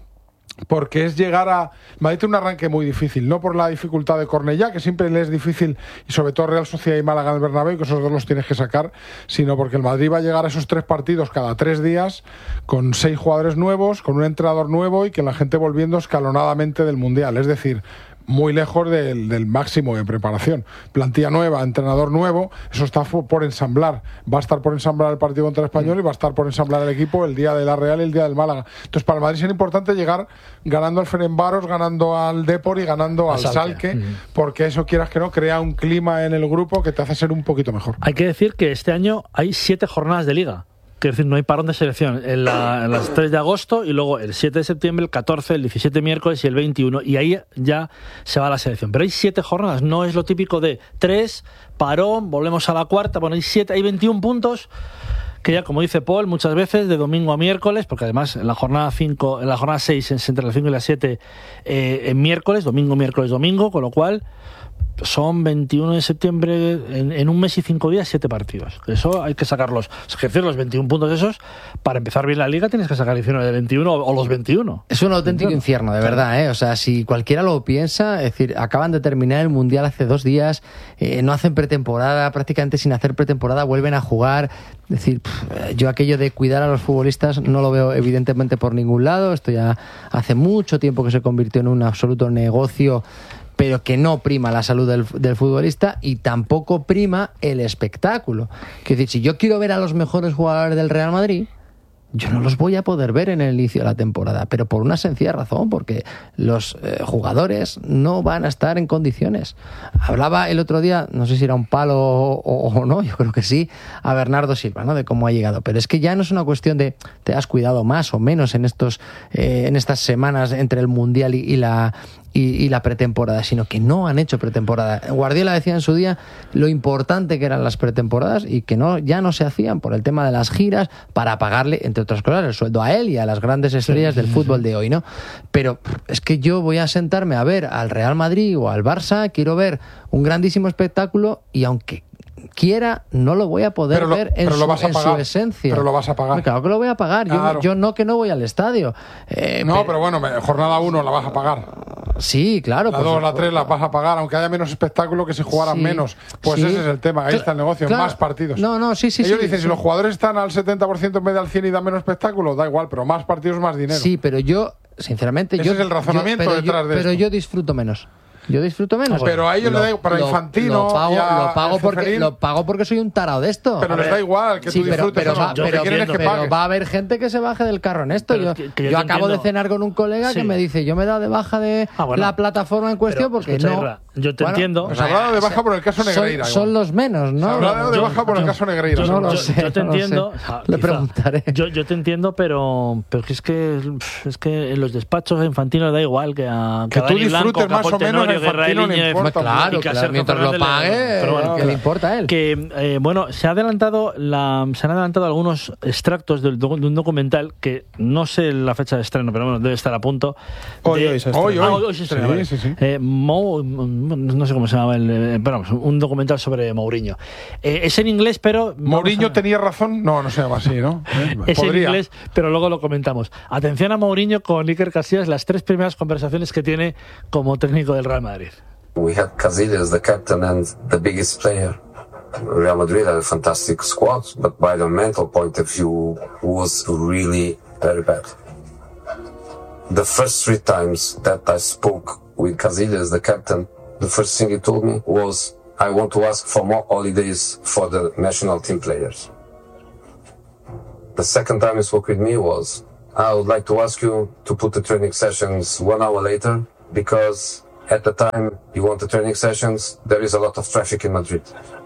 D: porque es llegar a... Madrid tiene un arranque muy difícil, no por la dificultad de Cornellá, que siempre le es difícil, y sobre todo Real Sociedad y Málaga en el Bernabéu, que esos dos los tienes que sacar, sino porque el Madrid va a llegar a esos tres partidos cada tres días, con seis jugadores nuevos, con un entrenador nuevo y que la gente volviendo escalonadamente del Mundial, es decir, muy lejos del, del máximo de preparación. Plantilla nueva, entrenador nuevo, eso está por ensamblar. Va a estar por ensamblar el partido contra el Español y va a estar por ensamblar el equipo el día de la Real y el día del Málaga. Entonces, para el Madrid es importante llegar ganando al Ferencváros, ganando al Depor y ganando al Schalke, mm. porque eso, quieras que no, crea un clima en el grupo que te hace ser un poquito mejor.
B: Hay que decir que este año hay siete jornadas de Liga. Quiero decir, no hay parón de selección. En, la, en las tres de agosto y luego el siete de septiembre, el catorce, el diecisiete miércoles y el veintiuno. Y ahí ya se va la selección. Pero hay siete jornadas. No es lo típico de tres, parón, volvemos a la cuarta. Bueno, hay siete, hay veintiún puntos que ya, como dice Paul, muchas veces de domingo a miércoles, porque además en la jornada cinco, en la jornada seis, entre las cinco y las siete, eh, en miércoles, domingo, miércoles, domingo, con lo cual son veintiuno de septiembre, en, en un mes y cinco días, siete partidos. Eso hay que sacarlos. Es decir, los veintiún puntos esos, para empezar bien la Liga tienes que sacar diecinueve de veintiuno o los veintiuno.
A: Es un auténtico infierno, de verdad, ¿eh? O sea, si cualquiera lo piensa, es decir, acaban de terminar el Mundial hace dos días, eh, no hacen pretemporada, prácticamente sin hacer pretemporada vuelven a jugar. Es decir, pff, yo aquello de cuidar a los futbolistas no lo veo evidentemente por ningún lado. Esto ya hace mucho tiempo que se convirtió en un absoluto negocio, pero que no prima la salud del, del futbolista y tampoco prima el espectáculo. Es decir, si yo quiero ver a los mejores jugadores del Real Madrid, yo no los voy a poder ver en el inicio de la temporada, pero por una sencilla razón, porque los eh, jugadores no van a estar en condiciones. Hablaba el otro día, no sé si era un palo o, o no, yo creo que sí, a Bernardo Silva, ¿no? De cómo ha llegado, pero es que ya no es una cuestión de te has cuidado más o menos en estos eh, en estas semanas entre el Mundial y, y la Y, y la pretemporada, sino que no han hecho pretemporada. Guardiola decía en su día lo importante que eran las pretemporadas y que no ya no se hacían por el tema de las giras para pagarle, entre otras cosas, el sueldo a él y a las grandes estrellas sí, del sí, fútbol sí. de hoy, ¿no? Pero es que yo voy a sentarme a ver al Real Madrid o al Barça, quiero ver un grandísimo espectáculo y aunque quiera, no lo voy a poder
D: lo,
A: ver en, su, en su esencia.
D: Pero lo vas a pagar.
A: Claro que lo voy a pagar.
D: Claro.
A: Yo, yo no que no voy al estadio. Eh,
D: no,
A: pero,
D: pero bueno, jornada uno la vas a pagar.
A: Sí, claro.
D: La dos, pues, la tres la vas a pagar, aunque haya menos espectáculo que si jugaran sí, menos. Pues sí. Ese es el tema, ahí está el negocio,
A: claro,
D: más partidos.
A: No, no, sí, sí.
D: Ellos
A: sí,
D: dicen,
A: sí.
D: si los jugadores están al setenta por ciento en vez de al cien y dan menos espectáculo, da igual, pero más partidos, más dinero.
A: Sí, pero yo, sinceramente...
D: Ese
A: yo,
D: es el razonamiento
A: yo,
D: detrás
A: yo,
D: de
A: Pero
D: esto.
A: yo disfruto menos. Yo disfruto menos.
D: Pero a ellos
A: lo,
D: le da para
A: lo,
D: Infantino.
A: Lo pago,
D: y a,
A: lo, pago porque, lo pago porque soy un tarado de esto.
D: Pero a les ver, da igual que sí, tú disfrutes.
A: Pero, pero,
D: no.
A: va, pero,
D: pero,
A: que pero va a haber gente que se baje del carro en esto. Yo,
B: que, que yo
A: yo acabo
B: entiendo.
A: de cenar con un colega sí. que me dice: yo me he dado de baja de
B: ah, bueno.
A: la plataforma en cuestión
B: pero,
A: porque
B: escucha,
A: no.
B: Irra, yo te
A: bueno,
B: entiendo.
D: Pues hablado de baja por el caso Negreira.
A: Son, son los menos, ¿no?
D: Hablado de baja por el caso Negreira.
A: Yo no lo sé.
B: Yo te entiendo.
A: Le preguntaré.
B: Yo, yo te entiendo, pero, pero es que es que en los despachos a Infantino le da igual que a
D: que tú disfrutes más o menos
B: Mario Guerra,
D: Infantino le
B: Íñiguez,
D: importa.
A: Claro,
B: y
A: claro,
B: Caserta
A: mientras lo
B: Fernández,
A: pague,
B: pero bueno,
A: ¿qué le importa a él?
B: Que eh, bueno, se ha adelantado la, se han adelantado algunos extractos del docu- de un documental que no sé la fecha de estreno, pero bueno, debe estar a punto.
C: Hoy,
B: de-
C: hoy se
D: Hoy,
C: estrena.
B: Ah,
D: hoy.
B: hoy se estrena,
D: Sí,
B: vale.
D: sí, sí.
B: Eh, Mou- no sé cómo se llama, el, eh, pero vamos, un documental sobre Mourinho. Eh, es en inglés, pero
D: ¿Mourinho
B: vamos a-
D: tenía razón? No, no se llama así, ¿no? Eh,
B: es en
D: podría.
B: inglés, pero luego lo comentamos. Atención a Mourinho con Iker Casillas, las tres primeras conversaciones que tiene como técnico del Real Madrid.
F: We had Casillas, the captain and the biggest player. Real Madrid had a fantastic squad, but by the mental point of view, was really very bad. The first three times that I spoke with Casillas, the captain, the first thing he told me was, I want to ask for more holidays for the national team players. The second time he spoke with me was, I would like to ask you to put the training sessions one hour later, because at the time you want the training sessions, there is a lot of traffic in Madrid.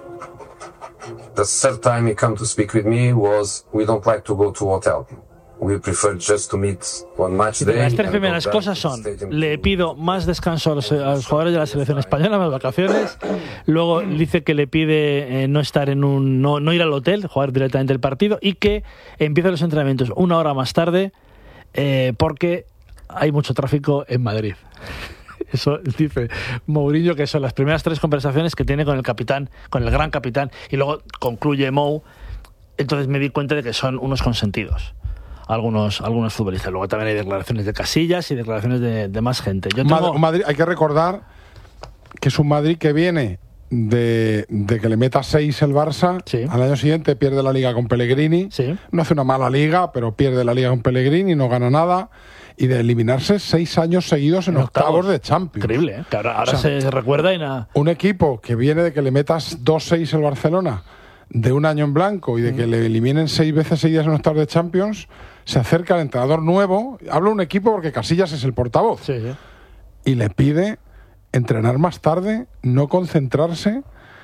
F: The third time he came to speak with me was, we don't like to go to hotel. We prefer just to meet one match day.
B: Las tres
F: and go
B: primeras
F: back
B: cosas
F: to the
B: son,
F: stadium
B: le
F: to-
B: pido más descanso a los, a los jugadores de la selección española, más vacaciones. Luego dice que le pide eh, no estar en un, no, no ir al hotel, jugar directamente el partido y que empiece los entrenamientos una hora más tarde eh, porque hay mucho tráfico en Madrid. Eso dice Mourinho, que son las primeras tres conversaciones que tiene con el capitán, con el gran capitán, y luego concluye Mou. Entonces me di cuenta de que son unos consentidos algunos algunos futbolistas. Luego también hay declaraciones de Casillas y declaraciones de, de más gente. Yo
D: Mad-
B: tengo...
D: Madrid, hay que recordar que es un Madrid que viene de, de que le meta seis el Barça,
B: Sí.
D: al año siguiente pierde la liga con Pellegrini,
B: Sí.
D: no hace una mala liga, pero pierde la liga con Pellegrini, no gana nada, y de eliminarse seis años seguidos en,
B: En
D: octavos,
B: octavos.
D: de Champions.
B: Increíble, ¿eh? Que ahora, ahora
D: O sea,
B: se recuerda y nada.
D: Un equipo que viene de que le metas dos seis el Barcelona de un año en blanco y de que le eliminen seis veces seguidas en octavos de Champions, se acerca al entrenador nuevo, habla un equipo porque Casillas es el portavoz,
B: Sí, sí.
D: y le pide entrenar más tarde, no concentrarse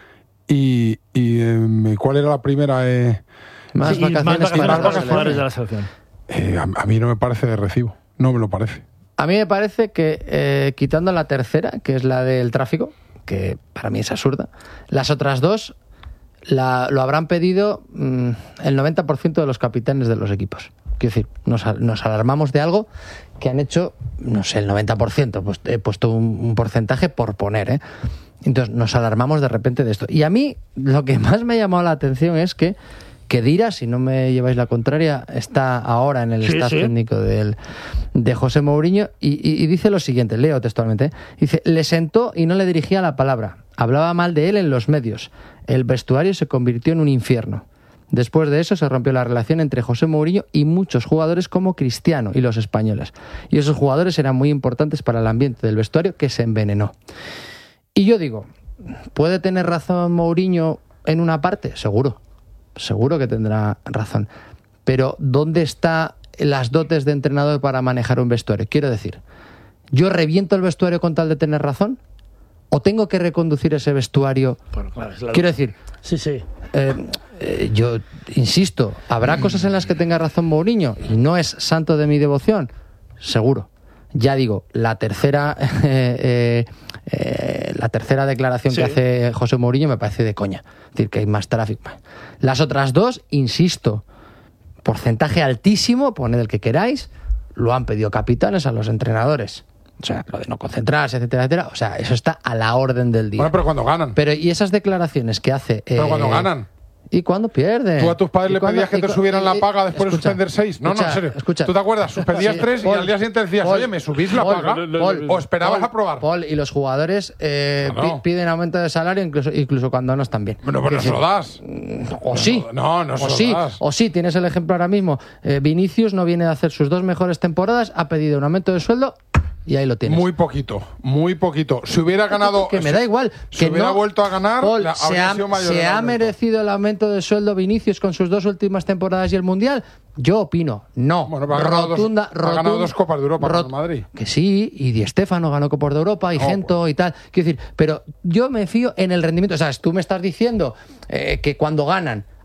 D: y, y eh, ¿cuál era la primera? Eh,
A: Más
B: Sí, y
A: vacaciones,
B: más
A: que
B: vacaciones
A: más
B: para los
A: vacaciones.
B: jugadores de la selección.
D: eh, a, a mí no me parece de recibo, no me lo parece.
A: A mí me parece que, eh, quitando la tercera, que es la del tráfico, que para mí es absurda, las otras dos la- lo habrán pedido mm, el noventa por ciento de los capitanes de los equipos. Quiero decir, nos, a- nos alarmamos de algo que han hecho, no sé, el noventa por ciento, pues he puesto un, un porcentaje por poner, ¿eh? Entonces nos alarmamos de repente de esto. Y a mí lo que más me ha llamado la atención es que Khedira, si no me lleváis la contraria, está ahora en el
B: Sí,
A: staff
B: sí.
A: técnico del, de José Mourinho y, y- y dice lo siguiente, leo textualmente, ¿eh? Dice, le sentó y no le dirigía la palabra, hablaba mal de él en los medios, el vestuario se convirtió en un infierno. Después de eso se rompió la relación entre José Mourinho y muchos jugadores como Cristiano y los españoles. Y esos jugadores eran muy importantes para el ambiente del vestuario que se envenenó. Y yo digo, ¿puede tener razón Mourinho en una parte? Seguro, seguro que tendrá razón. Pero ¿dónde están las dotes de entrenador para manejar un vestuario? Quiero decir, ¿yo reviento el vestuario con tal de tener razón? ¿O tengo que reconducir ese vestuario?
B: Bueno, claro, es la-
A: Quiero decir,
B: Sí, sí.
A: eh, eh, yo insisto, ¿habrá cosas en las que tenga razón Mourinho? Y no es santo de mi devoción, seguro. Ya digo, la tercera eh, eh, eh, la tercera declaración
B: Sí.
A: que hace José Mourinho me parece de coña. Es decir, que hay más tráfico. Las otras dos, insisto, porcentaje altísimo, poned el que queráis, lo han pedido capitanes a los entrenadores. O sea, lo de no concentrarse, etcétera, etcétera. O sea, eso está a la orden del día.
D: Bueno, pero cuando ganan.
A: Pero y esas declaraciones que hace...
D: Pero
A: eh,
D: cuando ganan.
A: ¿Y cuándo pierde?
D: ¿Tú a tus padres
A: ¿Y
D: le
A: cuándo-
D: pedías que
A: y
D: te
A: cu-
D: subieran la
A: y-
D: paga después
A: escucha,
D: de suspender seis? No, no, en
A: escucha,
D: serio.
A: escucha.
D: ¿Tú te acuerdas? Suspendías
A: Sí,
D: tres y
A: Paul,
D: al día siguiente decías,
A: Paul,
D: oye, ¿me subís la
A: Paul,
D: paga?
A: Paul,
D: ¿O esperabas
A: Paul,
D: a probar?
A: Paul, y los jugadores eh,
D: Claro.
A: pi- piden aumento de salario incluso, incluso cuando no están bien.
D: Bueno, pero no se lo das.
A: O sí.
D: No, no se
A: o
D: lo
A: sí,
D: das.
A: o sí, tienes el ejemplo ahora mismo. Eh, Vinicius no viene de hacer sus dos mejores temporadas, ha pedido un aumento de sueldo y ahí lo tienes.
D: Muy poquito, muy poquito. Si hubiera ganado...
A: Que me da igual.
D: Si
A: que
D: hubiera
A: no-
D: vuelto a ganar,
A: Paul,
D: la-
A: se
D: habría
A: ha,
D: sido mayor
A: se
D: el
A: ha
D: aumento.
A: merecido el aumento de sueldo Vinicius con sus dos últimas temporadas y el Mundial. Yo opino, no.
D: Bueno, pero ha ganado dos-
A: rotunda,
D: ha ganado
A: rotunda-
D: dos Copas de Europa con
A: rot-
D: el Madrid.
A: Que sí, y Di Stéfano ganó Copas de Europa y
D: No,
A: Gento y tal. Quiero decir, pero yo me fío en el rendimiento. O sea, tú me estás diciendo eh, que cuando ganan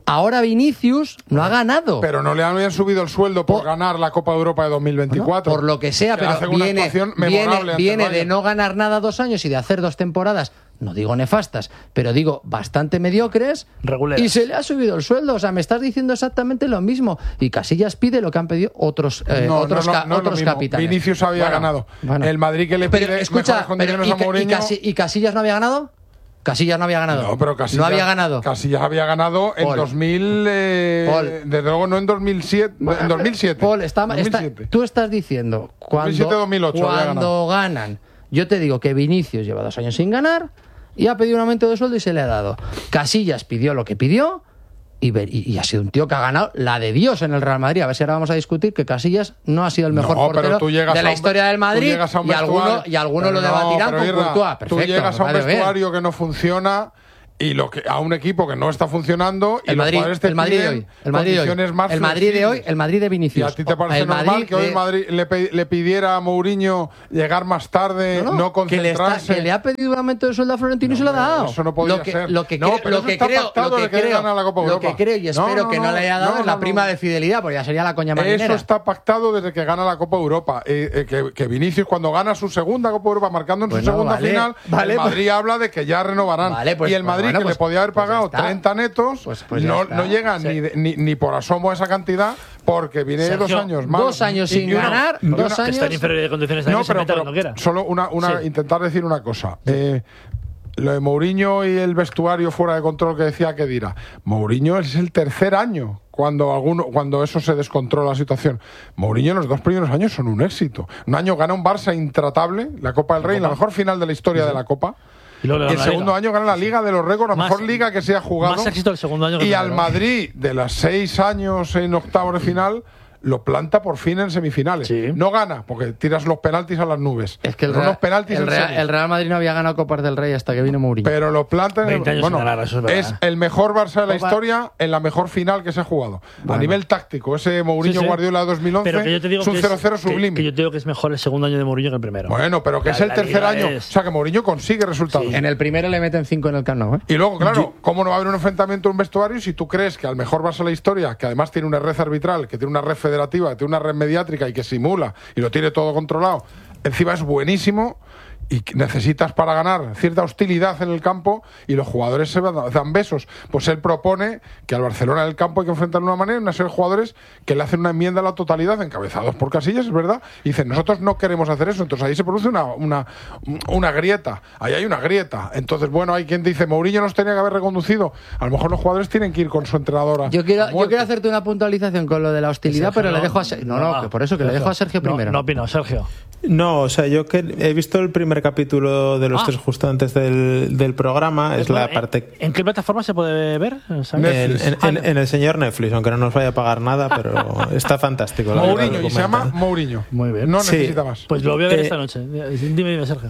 A: Ahora Vinicius no ha ganado.
D: Pero no le habían subido el sueldo por, por ganar la Copa de Europa de dos mil veinticuatro.
A: Bueno, por lo que sea, que pero viene, viene, viene de no ganar nada dos años y de hacer dos temporadas, no digo nefastas, pero digo bastante mediocres,
B: reguleras,
A: y se le ha subido el sueldo. O sea, me estás diciendo exactamente lo mismo. Y Casillas pide lo que han pedido otros, eh,
D: no,
A: otros,
D: no, no,
A: ca
D: no
A: otros capitanes.
D: Vinicius había
A: bueno,
D: ganado.
A: Bueno.
D: El Madrid que le pide
A: pero, escucha,
D: mejores condiciones
A: pero, y,
D: a Mourinho.
A: Y, Casi, ¿Y Casillas no había ganado? Casillas no había ganado.
D: No, pero Casillas,
A: no había ganado.
D: Casillas había ganado en
A: Paul.
D: dos mil. Eh,
A: Paul.
D: Desde luego no en dos mil siete. Bueno, en dos mil siete.
A: Paul, está,
D: dos mil siete.
A: Está, tú estás diciendo cuando,
D: dos mil siete, dos mil ocho
A: cuando ganan. Yo te digo que Vinicius lleva dos años sin ganar y ha pedido un aumento de sueldo y se le ha dado. Casillas pidió lo que pidió. Y, y, y ha sido un tío que ha ganado la de Dios en el Real Madrid. A ver si ahora vamos a discutir que Casillas no ha sido el mejor
D: no,
A: portero de la historia del Madrid
D: y
A: alguno, y alguno lo debatirán
D: no,
A: con
D: Irra,
A: Courtois. Perfecto,
D: tú llegas a un
A: vale,
D: vestuario
A: bien.
D: que no funciona y lo que a un equipo que no está funcionando y
A: el Madrid,
D: los jugadores te
A: el Madrid de hoy, el Madrid de hoy,
D: más
A: el Madrid de hoy, el Madrid de Vinicius.
D: ¿Y a ti te parece
A: el
D: normal
A: Madrid
D: que hoy
A: de...
D: Madrid le, le pidiera a Mourinho llegar más tarde, no, no, no concentrarse?
A: Que le, está, que le ha pedido un aumento de sueldo a Florentino no, y se lo ha dado.
D: Eso no podía
A: lo que,
D: ser.
A: Lo que,
D: no,
A: lo que creo, lo que creo, lo que creo y espero no, no, que no le haya dado
D: no,
A: es la
D: no,
A: prima de fidelidad, porque ya sería la coña marinera.
D: Eso está pactado desde que gana la Copa Europa. Eh, eh, que, que Vinicius cuando gana su segunda Copa Europa, marcando en
A: bueno,
D: su segunda
A: vale,
D: final,
A: vale,
D: el Madrid
A: pues,
D: habla de que ya renovarán.
A: Vale, pues,
D: y el Madrid,
A: pues, bueno,
D: que
A: pues,
D: le podía haber pagado
A: pues
D: treinta netos,
A: Pues, pues
D: no,
A: está,
D: no llega
A: sí.
D: ni, de, ni, ni por asomo a esa cantidad, porque viene
B: Sergio,
D: dos años más.
A: Dos años sin
D: una,
A: ganar,
D: una,
A: dos años.
B: Está en inferior de condiciones
D: no,
B: se
D: pero,
B: meta
D: pero
B: cuando quiera.
D: solo una, una
B: sí.
D: intentar decir una cosa. Eh, lo de Mourinho y el vestuario fuera de control que decía que dirá. Mourinho es el tercer año cuando alguno cuando eso se descontrola la situación. Mourinho en los dos primeros años son un éxito. Un año gana un Barça intratable, la Copa del Rey, la mejor final de la historia sí. de la Copa.
B: Y,
D: y el segundo
B: liga.
D: año gana la Liga de los récords, la
B: más,
D: mejor liga que se ha jugado.
B: Más éxito el segundo año que
D: y
B: el
D: al Madrid, de las seis años en octavos de final, lo planta por fin en semifinales.
B: Sí.
D: No gana, porque tiras los penaltis a las nubes.
A: Es que el,
D: Real, penaltis
A: el, Real, el Real Madrid no había ganado Copas del Rey hasta que vino Mourinho.
D: Pero lo planta en el, bueno,
B: ganar, eso es,
D: es el mejor Barça de la
A: Copa...
D: historia en la mejor final que se ha jugado.
A: Bueno.
D: A nivel táctico, ese Mourinho
B: sí, sí.
D: Guardiola de dos mil once
B: pero que yo te digo
D: es un cero cero sublime.
B: Que, que yo te digo que es mejor el segundo año de Mourinho que el primero.
D: Bueno, pero que
B: la,
D: es el tercer año.
B: Es...
D: O sea, que Mourinho consigue resultados.
A: Sí. En el primero le meten cinco en el Camp Nou, ¿eh?
D: Y luego, claro, ¿cómo no va a haber un enfrentamiento en un vestuario si tú crees que al mejor Barça de la historia, que además tiene una red arbitral, que tiene una red federativa, que tiene una red mediátrica y que simula y lo tiene todo controlado, encima es buenísimo y necesitas para ganar cierta hostilidad en el campo y los jugadores se dan besos? Pues él propone que al Barcelona en el campo hay que enfrentarlo de una manera, una serie de jugadores que le hacen una enmienda a la totalidad encabezados por Casillas, es verdad, y dicen, nosotros no queremos hacer eso. Entonces ahí se produce una, una, una grieta, ahí hay una grieta. Entonces, bueno, hay quien dice, Mourinho nos tenía que haber reconducido. A lo mejor los jugadores tienen que ir con su entrenadora.
A: Yo quiero, yo quiero hacerte una puntualización con lo de la hostilidad, Sergio, pero no, le dejo a Sergio. No, no, no, que por eso, que Sergio, le dejo a Sergio primero.
B: No, no opino, Sergio.
C: No, o sea, yo que he visto el primer capítulo de los ah. tres justo antes del, del programa, es la
B: ¿En,
C: parte...
B: ¿En qué plataforma se puede ver?
C: En, en, en, en el señor Netflix, aunque no nos vaya a pagar nada, pero está fantástico.
D: Mourinho, y se llama Mourinho.
B: Muy bien.
D: No
C: sí.
D: necesita más.
B: Pues lo voy a ver
C: eh,
B: esta noche. Dime, dime, Sergio.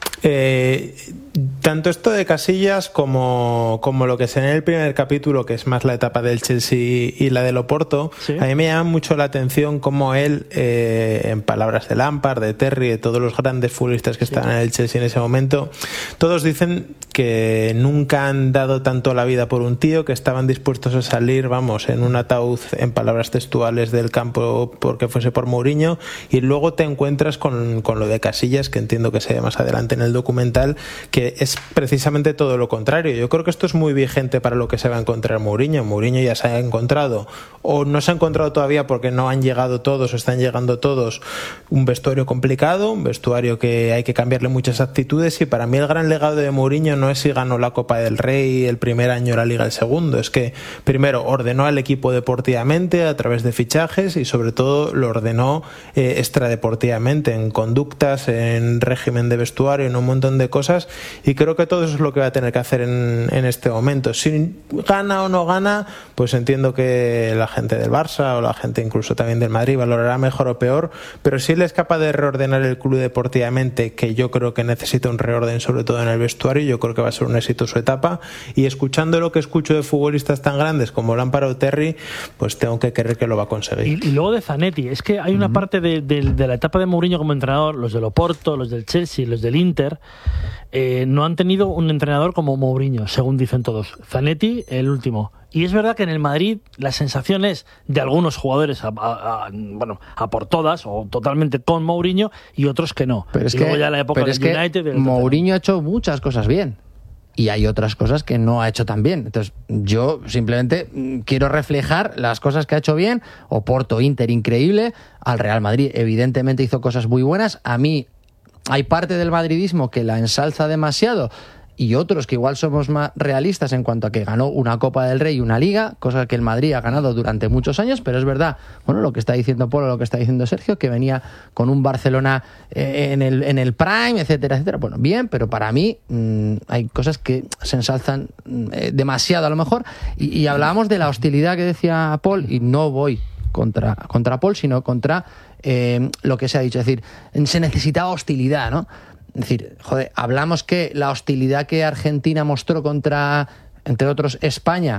C: Eh, tanto esto de Casillas como, como lo que se ve en el primer capítulo, que es más la etapa del Chelsea y la del Oporto, ¿sí? A mí me llama mucho la atención cómo él, eh, en palabras de Lampard, de Terry, de todos los grandes futbolistas que sí. estaban en el Chelsea en ese momento, todos dicen que nunca han dado tanto la vida por un tío, que estaban dispuestos a salir, vamos, en un ataúd, en palabras textuales, del campo porque fuese por Mourinho, y luego te encuentras con, con lo de Casillas, que entiendo que se ve más adelante en el documental, que es precisamente todo lo contrario. Yo creo que esto es muy vigente para lo que se va a encontrar Mourinho. Mourinho ya se ha encontrado, o no se ha encontrado todavía porque no han llegado todos o están llegando todos, un vestuario complicado, un vestuario que hay que cambiarle muchas actitudes, y para mí el gran legado de Mourinho no es si ganó la Copa del Rey el primer año, la Liga el segundo, es que primero ordenó al equipo deportivamente a través de fichajes y sobre todo lo ordenó eh, extradeportivamente, en conductas, en régimen de vestuario, en un montón de cosas, y creo que todo eso es lo que va a tener que hacer en, en este momento. Si gana o no gana, pues entiendo que la gente del Barça o la gente incluso también del Madrid valorará mejor o peor, pero si él es capaz de reordenar el club deportivamente, que yo creo que necesita un reorden sobre todo en el vestuario, yo creo que va a ser un éxito su etapa, y escuchando lo que escucho de futbolistas tan grandes como Lampard o Terry, pues tengo que creer que lo va a conseguir.
B: Y, y luego de Zanetti, es que hay una uh-huh. parte de, de, de la etapa de Mourinho como entrenador, los del Oporto, los del Chelsea, los del Inter, Inter, eh, no han tenido un entrenador como Mourinho, según dicen todos. Zanetti, el último. Y es verdad que en el Madrid la sensación es de algunos jugadores a, a, a, bueno, a por todas o totalmente con Mourinho y otros que no.
A: Pero es
B: y
A: que,
B: luego ya la época
A: pero
B: del
A: es que
B: United, del
A: Mourinho ha hecho muchas cosas bien. Y hay otras cosas que no ha hecho tan bien. Entonces, yo simplemente quiero reflejar las cosas que ha hecho bien. Oporto, Inter, increíble. Al Real Madrid, evidentemente, hizo cosas muy buenas. A mí, hay parte del madridismo que la ensalza demasiado y otros que igual somos más realistas en cuanto a que ganó una Copa del Rey y una Liga, cosa que el Madrid ha ganado durante muchos años, pero es verdad, bueno, lo que está diciendo Polo, lo que está diciendo Sergio, que venía con un Barcelona eh, en el en el prime, etcétera, etcétera. Bueno, bien, pero para mí mmm, hay cosas que se ensalzan eh, demasiado a lo mejor, y, y hablábamos de la hostilidad que decía Paul, y no voy contra, contra Paul, sino contra eh, lo que se ha dicho, es decir, se necesitaba hostilidad, ¿no? Es decir, joder, hablamos que la hostilidad que Argentina mostró contra, entre otros, España,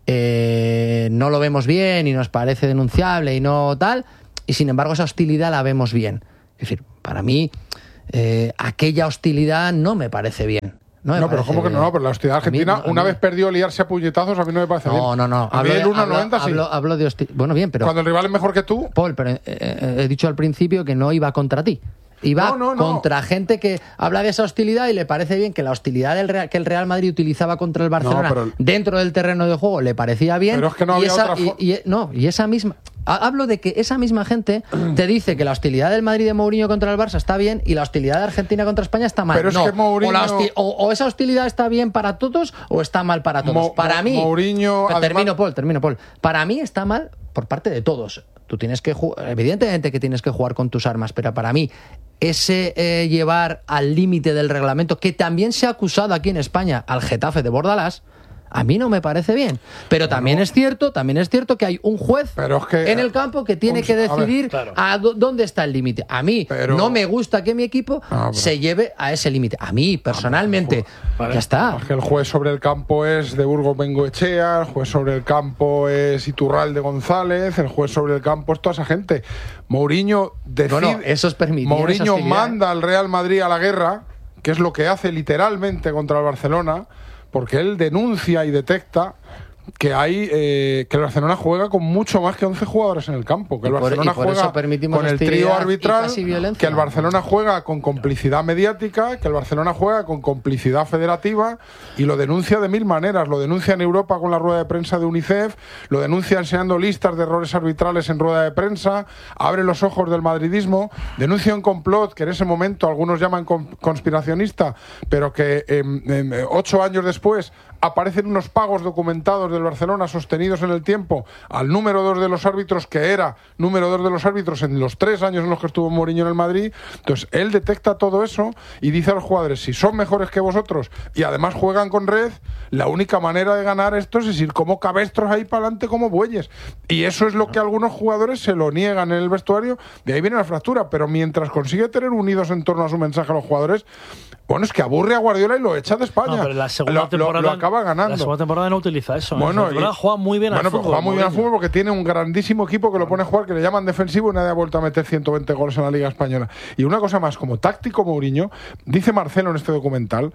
A: eh, no lo vemos bien y nos parece denunciable y no tal, y sin embargo esa hostilidad la vemos bien. Es decir, para mí, eh, aquella hostilidad no me parece bien. No,
D: no pero ¿cómo que no? no pero la hostilidad argentina, mí, una mí, vez perdió liarse a puñetazos, a mí no me parece
A: no,
D: bien.
A: No, no, no.
D: A mí el uno noventa sí.
A: Hablo, hablo de hostilidad. Bueno, bien, pero...
D: Cuando el rival es mejor que tú...
A: Paul, pero eh, eh, he dicho al principio que no iba contra ti. Iba no, no, no. contra gente que habla de esa hostilidad y le parece bien que la hostilidad del Real, que el Real Madrid utilizaba contra el Barcelona no, pero... dentro del terreno de juego le parecía bien.
D: Pero es que no había
A: y esa,
D: otra
A: y, y, no, y esa misma... Hablo de que esa misma gente te dice que la hostilidad del Madrid de Mourinho contra el Barça está bien y la hostilidad de Argentina contra España está mal.
D: Pero es
A: no.
D: que Mourinho...
A: o, la hosti... o, o esa hostilidad está bien para todos o está mal para todos.
D: Mo
A: para mí...
D: Mourinho...
A: Además... Termino, Paul, termino, Paul. Para mí está mal por parte de todos. Tú tienes que jugar... Evidentemente que tienes que jugar con tus armas, pero para mí ese eh, llevar al límite del reglamento, que también se ha acusado aquí en España al Getafe de Bordalás, a mí no me parece bien. Pero bueno, también es cierto, también es cierto que hay un juez
D: pero es que,
A: en el campo que tiene un, que decidir a, ver, claro. a dónde está el límite. A mí pero, no me gusta que mi equipo no, se lleve a ese límite. A mí, personalmente, vale, ya está.
D: Es que el juez sobre el campo es de Burgos Bengoechea, el juez sobre el campo es Iturralde González, el juez sobre el campo es toda esa gente. Mourinho decide,
A: bueno, eso es permitido.
D: Mourinho manda al Real Madrid a la guerra, que es lo que hace literalmente contra el Barcelona, porque él denuncia y detecta que hay eh, que el Barcelona juega con mucho más que once jugadores en el campo, que el Barcelona
A: por,
D: juega
A: con
D: el trío arbitral, que el Barcelona juega con complicidad mediática, que el Barcelona juega con complicidad federativa, y lo denuncia de mil maneras. Lo denuncia en Europa con la rueda de prensa de UNICEF, lo denuncia enseñando listas de errores arbitrales en rueda de prensa, abre los ojos del madridismo, denuncia un complot que en ese momento algunos llaman conspiracionista, pero que eh, eh, ocho años después aparecen unos pagos documentados del Barcelona sostenidos en el tiempo al número dos de los árbitros, que era número dos de los árbitros en los tres años en los que estuvo Mourinho en el Madrid. Entonces él detecta todo eso y dice a los jugadores: si son mejores que vosotros y además juegan con red, la única manera de ganar esto es ir como cabestros ahí para adelante como bueyes. Y eso es lo que algunos jugadores se lo niegan en el vestuario. De ahí viene la fractura. Pero mientras consigue tener unidos en torno a su mensaje a los jugadores, bueno, es que aburre a Guardiola y lo echa de España.
B: No, pero la segunda
D: lo,
B: temporada,
D: lo, lo acaba ganando.
B: La segunda temporada no utiliza eso.
D: Bueno,
B: ¿eh? La juega muy bien
D: bueno,
B: al fútbol.
D: Juega muy bien al fútbol porque tiene un grandísimo equipo que lo pone a jugar, que le llaman defensivo, y nadie ha vuelto a meter ciento veinte goles en la Liga Española. Y una cosa más, como táctico Mourinho, dice Marcelo en este documental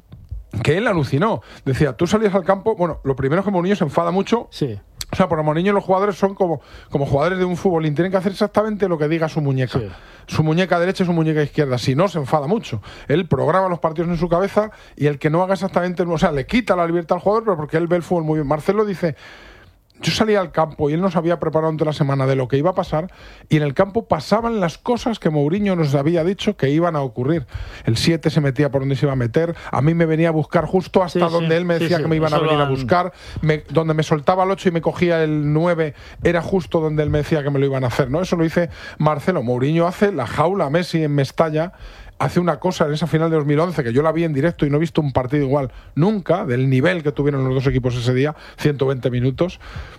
D: que él alucinó. Decía, tú salías al campo, bueno, lo primero es que Mourinho se enfada mucho.
B: Sí.
D: O sea, por Mourinho los jugadores son como, como jugadores de un fútbol y tienen que hacer exactamente lo que diga su muñeca. Sí. Su muñeca derecha y su muñeca izquierda. Si no, se enfada mucho. Él programa los partidos en su cabeza y el que no haga exactamente... O sea, le quita la libertad al jugador, pero porque él ve el fútbol muy bien. Marcelo dice... Yo salía al campo y él nos había preparado durante la semana de lo que iba a pasar, y en el campo pasaban las cosas que Mourinho nos había dicho que iban a ocurrir. El siete se metía por donde se iba a meter, a mí me venía a buscar justo hasta sí, donde sí, él me decía sí, que me iban a venir a buscar, me, donde me soltaba el ocho y me cogía el nueve, era justo donde él me decía que me lo iban a hacer, ¿no? Eso lo dice Marcelo. Mourinho hace la jaula Messi en Mestalla, hace una cosa en esa final de dos mil once que yo la vi en directo y no he visto un partido igual nunca, del nivel que tuvieron los dos equipos ese día, ciento veinte minutos.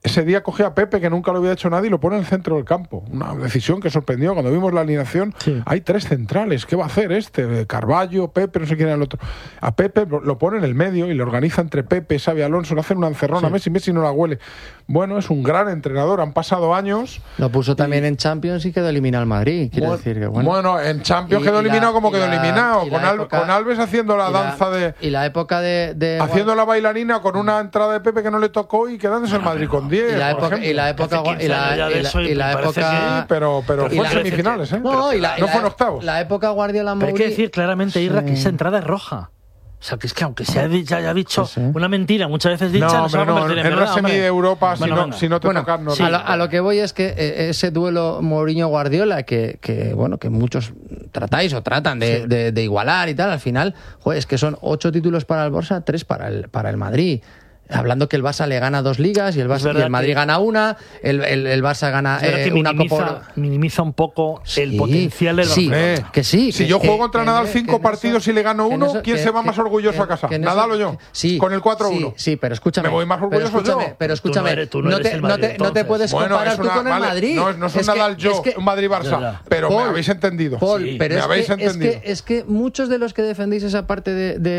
D: ese día coge a Pepe, que nunca lo había hecho nadie, y lo pone en el centro del campo. Una decisión que sorprendió cuando vimos la alineación. Sí. Hay tres centrales. ¿Qué va a hacer este? Carballo, Pepe, no sé quién era el otro. A Pepe lo pone en el medio y lo organiza entre Pepe, Xavi Alonso, le hacen una encerrona. Sí. Messi, Messi no la huele. Bueno, es un gran entrenador. Han pasado años.
A: Lo puso también y... en Champions y quedó eliminado al Madrid. Quiere
D: bueno,
A: decir que bueno.
D: Bueno, en Champions y, quedó y eliminado la, como quedó la, eliminado. Con, Al, época, con Alves haciendo la danza
A: la,
D: de.
A: Y la época de. de
D: haciendo bueno. la bailarina con una entrada de Pepe que no le tocó y quedándose el Madrid con diez.
A: Y la época. Y la época. Y la, y la, y la época.
D: Sí, pero, pero fue en semifinales, ¿eh?
A: No, y la,
D: no fue en octavos.
A: La época Guardiola
B: Pero hay que decir claramente, Irra, sí. que esa entrada es roja. O sea, que es que aunque se haya dicho sí, sí. una mentira muchas veces dicha,
D: no,
B: no se va a convertir
D: en,
B: en
D: en
B: verdad.
D: En una semi de Europa, bueno, si, no, si no te
A: bueno,
D: tocan... No
A: sí, a, lo, a lo que voy es que eh, ese duelo Mourinho-Guardiola, que, que bueno que muchos tratáis o tratan de, sí. de, de igualar y tal, al final, joder, es que son ocho títulos para el Barça, tres para el, para el Madrid. Hablando que el Barça le gana dos ligas y el, Barça, y el Madrid que, gana una, el, el, el Barça gana eh,
B: que
A: una
B: minimiza,
A: Copa.
B: Minimiza un poco
A: sí,
B: el potencial del
A: sí,
B: Barcelona.
A: Que sí.
D: Si
A: que,
D: yo juego
A: que,
D: contra
A: que,
D: Nadal cinco partidos eso, y le gano uno, eso, ¿quién que, se va que, más orgulloso que, a casa? ¿Nadal o yo?
A: Sí,
D: con el cuatro uno.
A: Sí, sí, pero escúchame.
D: Me voy más orgulloso
A: pero escúchame,
D: yo.
A: Pero escúchame,
B: tú no eres, tú no,
A: no,
B: eres
A: te,
B: el Madrid,
A: no, te, no te puedes
D: bueno,
A: comparar
D: una,
A: tú con el
D: vale,
A: Madrid.
D: No, no es un Nadal yo, un Madrid-Barça. Pero me habéis entendido.
A: Pero
D: me habéis entendido.
A: Es que muchos de los que defendéis esa parte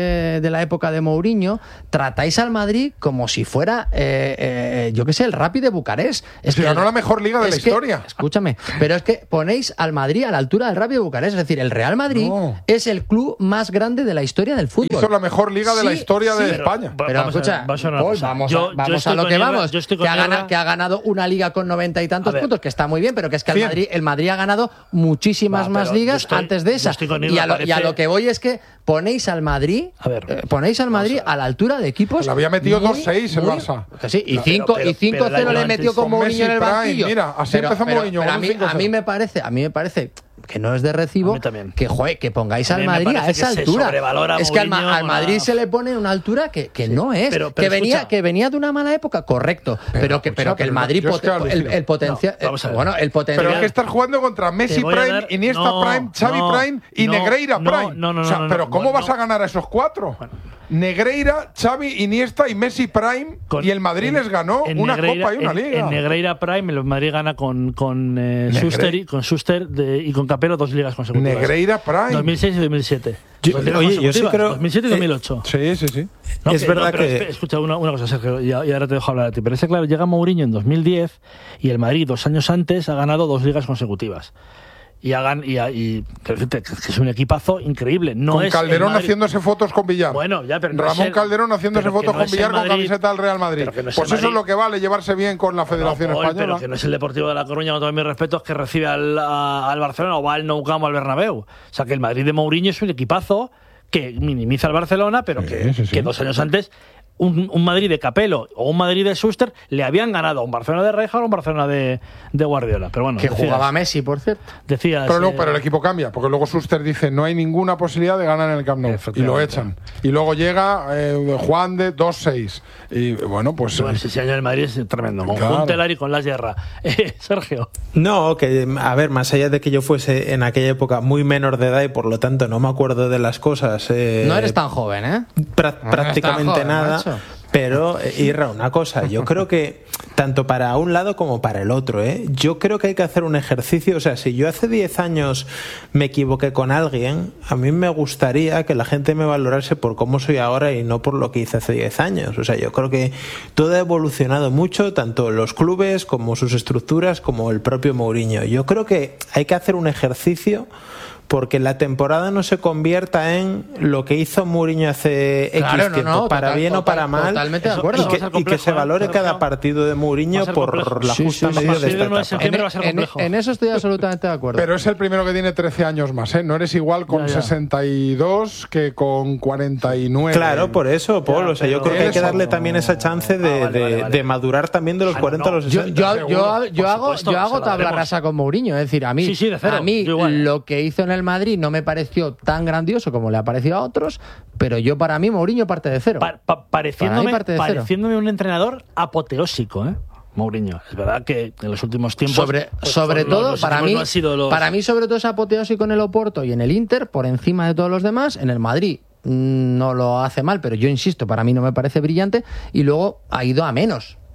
A: de la época de Mourinho tratáis al Madrid como si fuera... Eh, yo qué sé, el Rapid de Bucarest.
D: Es que ganó la mejor liga de la
A: que,
D: historia.
A: Escúchame, pero es que ponéis al Madrid a la altura del Rapid de Bucarest. Es decir, el Real Madrid no. es el club más grande de la historia del fútbol.
D: Hizo la mejor liga de sí, la historia sí, de
A: pero,
D: España.
A: Pero, pero escucha,
B: vamos a,
A: vamos a, vamos yo, vamos yo a lo que Irra, vamos. Que ha, ganado, que ha ganado una liga con noventa y tantos puntos, que está muy bien, pero que es que el Madrid, el Madrid ha ganado muchísimas Va, más ligas estoy, antes de esa. Y a, lo, y a lo que voy es que ponéis al Madrid, a ver, eh, ponéis al Madrid a la altura de equipos.
D: Le había metido dos seis el Barça.
A: Sí, y cinco cero le metió con Mourinho en el banquillo.
D: Mira, así
A: pero,
D: empezó
A: pero,
D: Mourinho.
A: Pero a, mí, a mí me parece, a mí me parece que no es de recibo que, joder, que pongáis al Madrid a esa altura. Es que al, al Madrid se le pone una altura que, que sí, no es. Pero, pero que, venía, que venía de una mala época, correcto. Pero, pero, que, pero que el Madrid, poten, el, el potencial. No, bueno, el potencial.
D: Pero es que estás jugando contra Messi Prime, dar, Iniesta no, Prime, Xavi no, Prime y no, Negreira
B: no,
D: Prime.
B: No, no, no,
D: o sea,
B: no,
D: pero
B: no,
D: ¿cómo
B: no,
D: vas a ganar a esos cuatro? Bueno. Negreira, Xavi, Iniesta y Messi Prime con, y el Madrid en, les ganó una
B: Negreira,
D: Copa y una
B: en,
D: Liga.
B: En Negreira Prime el Madrid gana con, con eh, Schuster, y, con Schuster de, y con Capello dos ligas consecutivas.
D: Negreira Prime.
B: dos mil seis y dos mil siete.
C: Yo, oye, yo sí creo...
B: dos mil siete y dos mil ocho.
D: Eh, sí, sí, sí.
B: No,
C: es
B: que,
C: verdad
B: no,
C: que...
B: Escucha, una, una cosa, Sergio, y, y ahora te dejo hablar a ti. Pero es que, claro, llega Mourinho en dos mil diez y el Madrid dos años antes ha ganado dos ligas consecutivas. Y hagan y, y que es un equipazo increíble. No
D: con
B: es
D: Calderón haciéndose fotos con Villar.
B: Bueno, ya, pero no
D: Ramón
B: el,
D: Calderón haciéndose fotos no con Villar Madrid, con camiseta del Real Madrid. No
B: es
D: pues eso es lo que vale llevarse bien con la Federación
B: no, Paul,
D: Española.
B: Pero que no es el Deportivo de La Coruña, con todos mis respetos, que recibe al, a, al Barcelona o va al Nou Camp o al Bernabéu. O sea, que el Madrid de Mourinho es un equipazo que minimiza al Barcelona, pero sí, que, sí, sí. que dos años antes Un, un Madrid de Capello o un Madrid de Schuster le habían ganado a un Barcelona de Rijkaard o un Barcelona de, de Guardiola. Pero bueno,
A: que
B: decías,
A: jugaba Messi, por cierto.
B: Decías,
D: pero, no,
B: eh,
D: pero el equipo cambia, porque luego Schuster dice no hay ninguna posibilidad de ganar en el Camp Nou y lo echan. Y luego llega eh, Juan de dos seis. Y bueno, pues.
B: Bueno, ese año en el Madrid es tremendo. Con claro. Juntelar y con Las Guerra. Eh, Sergio.
C: No, que a ver, más allá de que yo fuese en aquella época muy menor de edad y por lo tanto no me acuerdo de las cosas. Eh,
A: no eres tan joven, ¿eh?
C: Pra-
A: no
C: prácticamente
A: joven,
C: nada.
A: Macho.
C: Pero, Irra, una cosa, yo creo que tanto para un lado como para el otro, ¿eh? Yo creo que hay que hacer un ejercicio, o sea, si yo hace diez años me equivoqué con alguien, a mí me gustaría que la gente me valorase por cómo soy ahora y no por lo que hice hace diez años. O sea, yo creo que todo ha evolucionado mucho, tanto los clubes como sus estructuras, como el propio Mourinho. Yo creo que hay que hacer un ejercicio porque la temporada no se convierta en lo que hizo Mourinho hace
A: claro,
C: X tiempo,
A: no, no,
C: para
A: total,
C: bien
A: total,
C: o para mal,
A: totalmente de acuerdo.
C: y, que, complejo, y que se valore ¿eh? cada partido de Mourinho por
B: complejo.
C: la justa sí, sí, medida sí, de esta etapa.
A: En, en, en eso estoy absolutamente de acuerdo.
D: Pero es el primero que tiene trece años más, ¿eh? No eres igual con ya, ya. sesenta y dos que con cuarenta y nueve.
C: Claro, por eso, Paul. Ya, o sea, yo creo que hay que darle no. también esa chance de, ah, vale, vale, vale. de madurar también de los ah, cuarenta no. a los sesenta.
A: Yo, yo, yo, yo hago, yo hago tabla rasa con Mourinho. Es decir, a mí,
B: sí, sí, de cero,
A: a mí lo que hizo en el Madrid no me pareció tan grande grandioso como le ha parecido a otros, pero yo para mí Mourinho parte de cero.
B: Pa, pa, pareciéndome,
A: parte de
B: pareciéndome cero. Un entrenador apoteósico, ¿eh? Mourinho. Es verdad que en los últimos tiempos
A: sobre, pues, sobre todo los, los para mí
B: no los...
A: para mí sobre todo es apoteósico en el Oporto y en el Inter por encima de todos los demás. En el Madrid no lo hace mal, pero yo insisto, para mí no me parece brillante y luego ha ido a menos.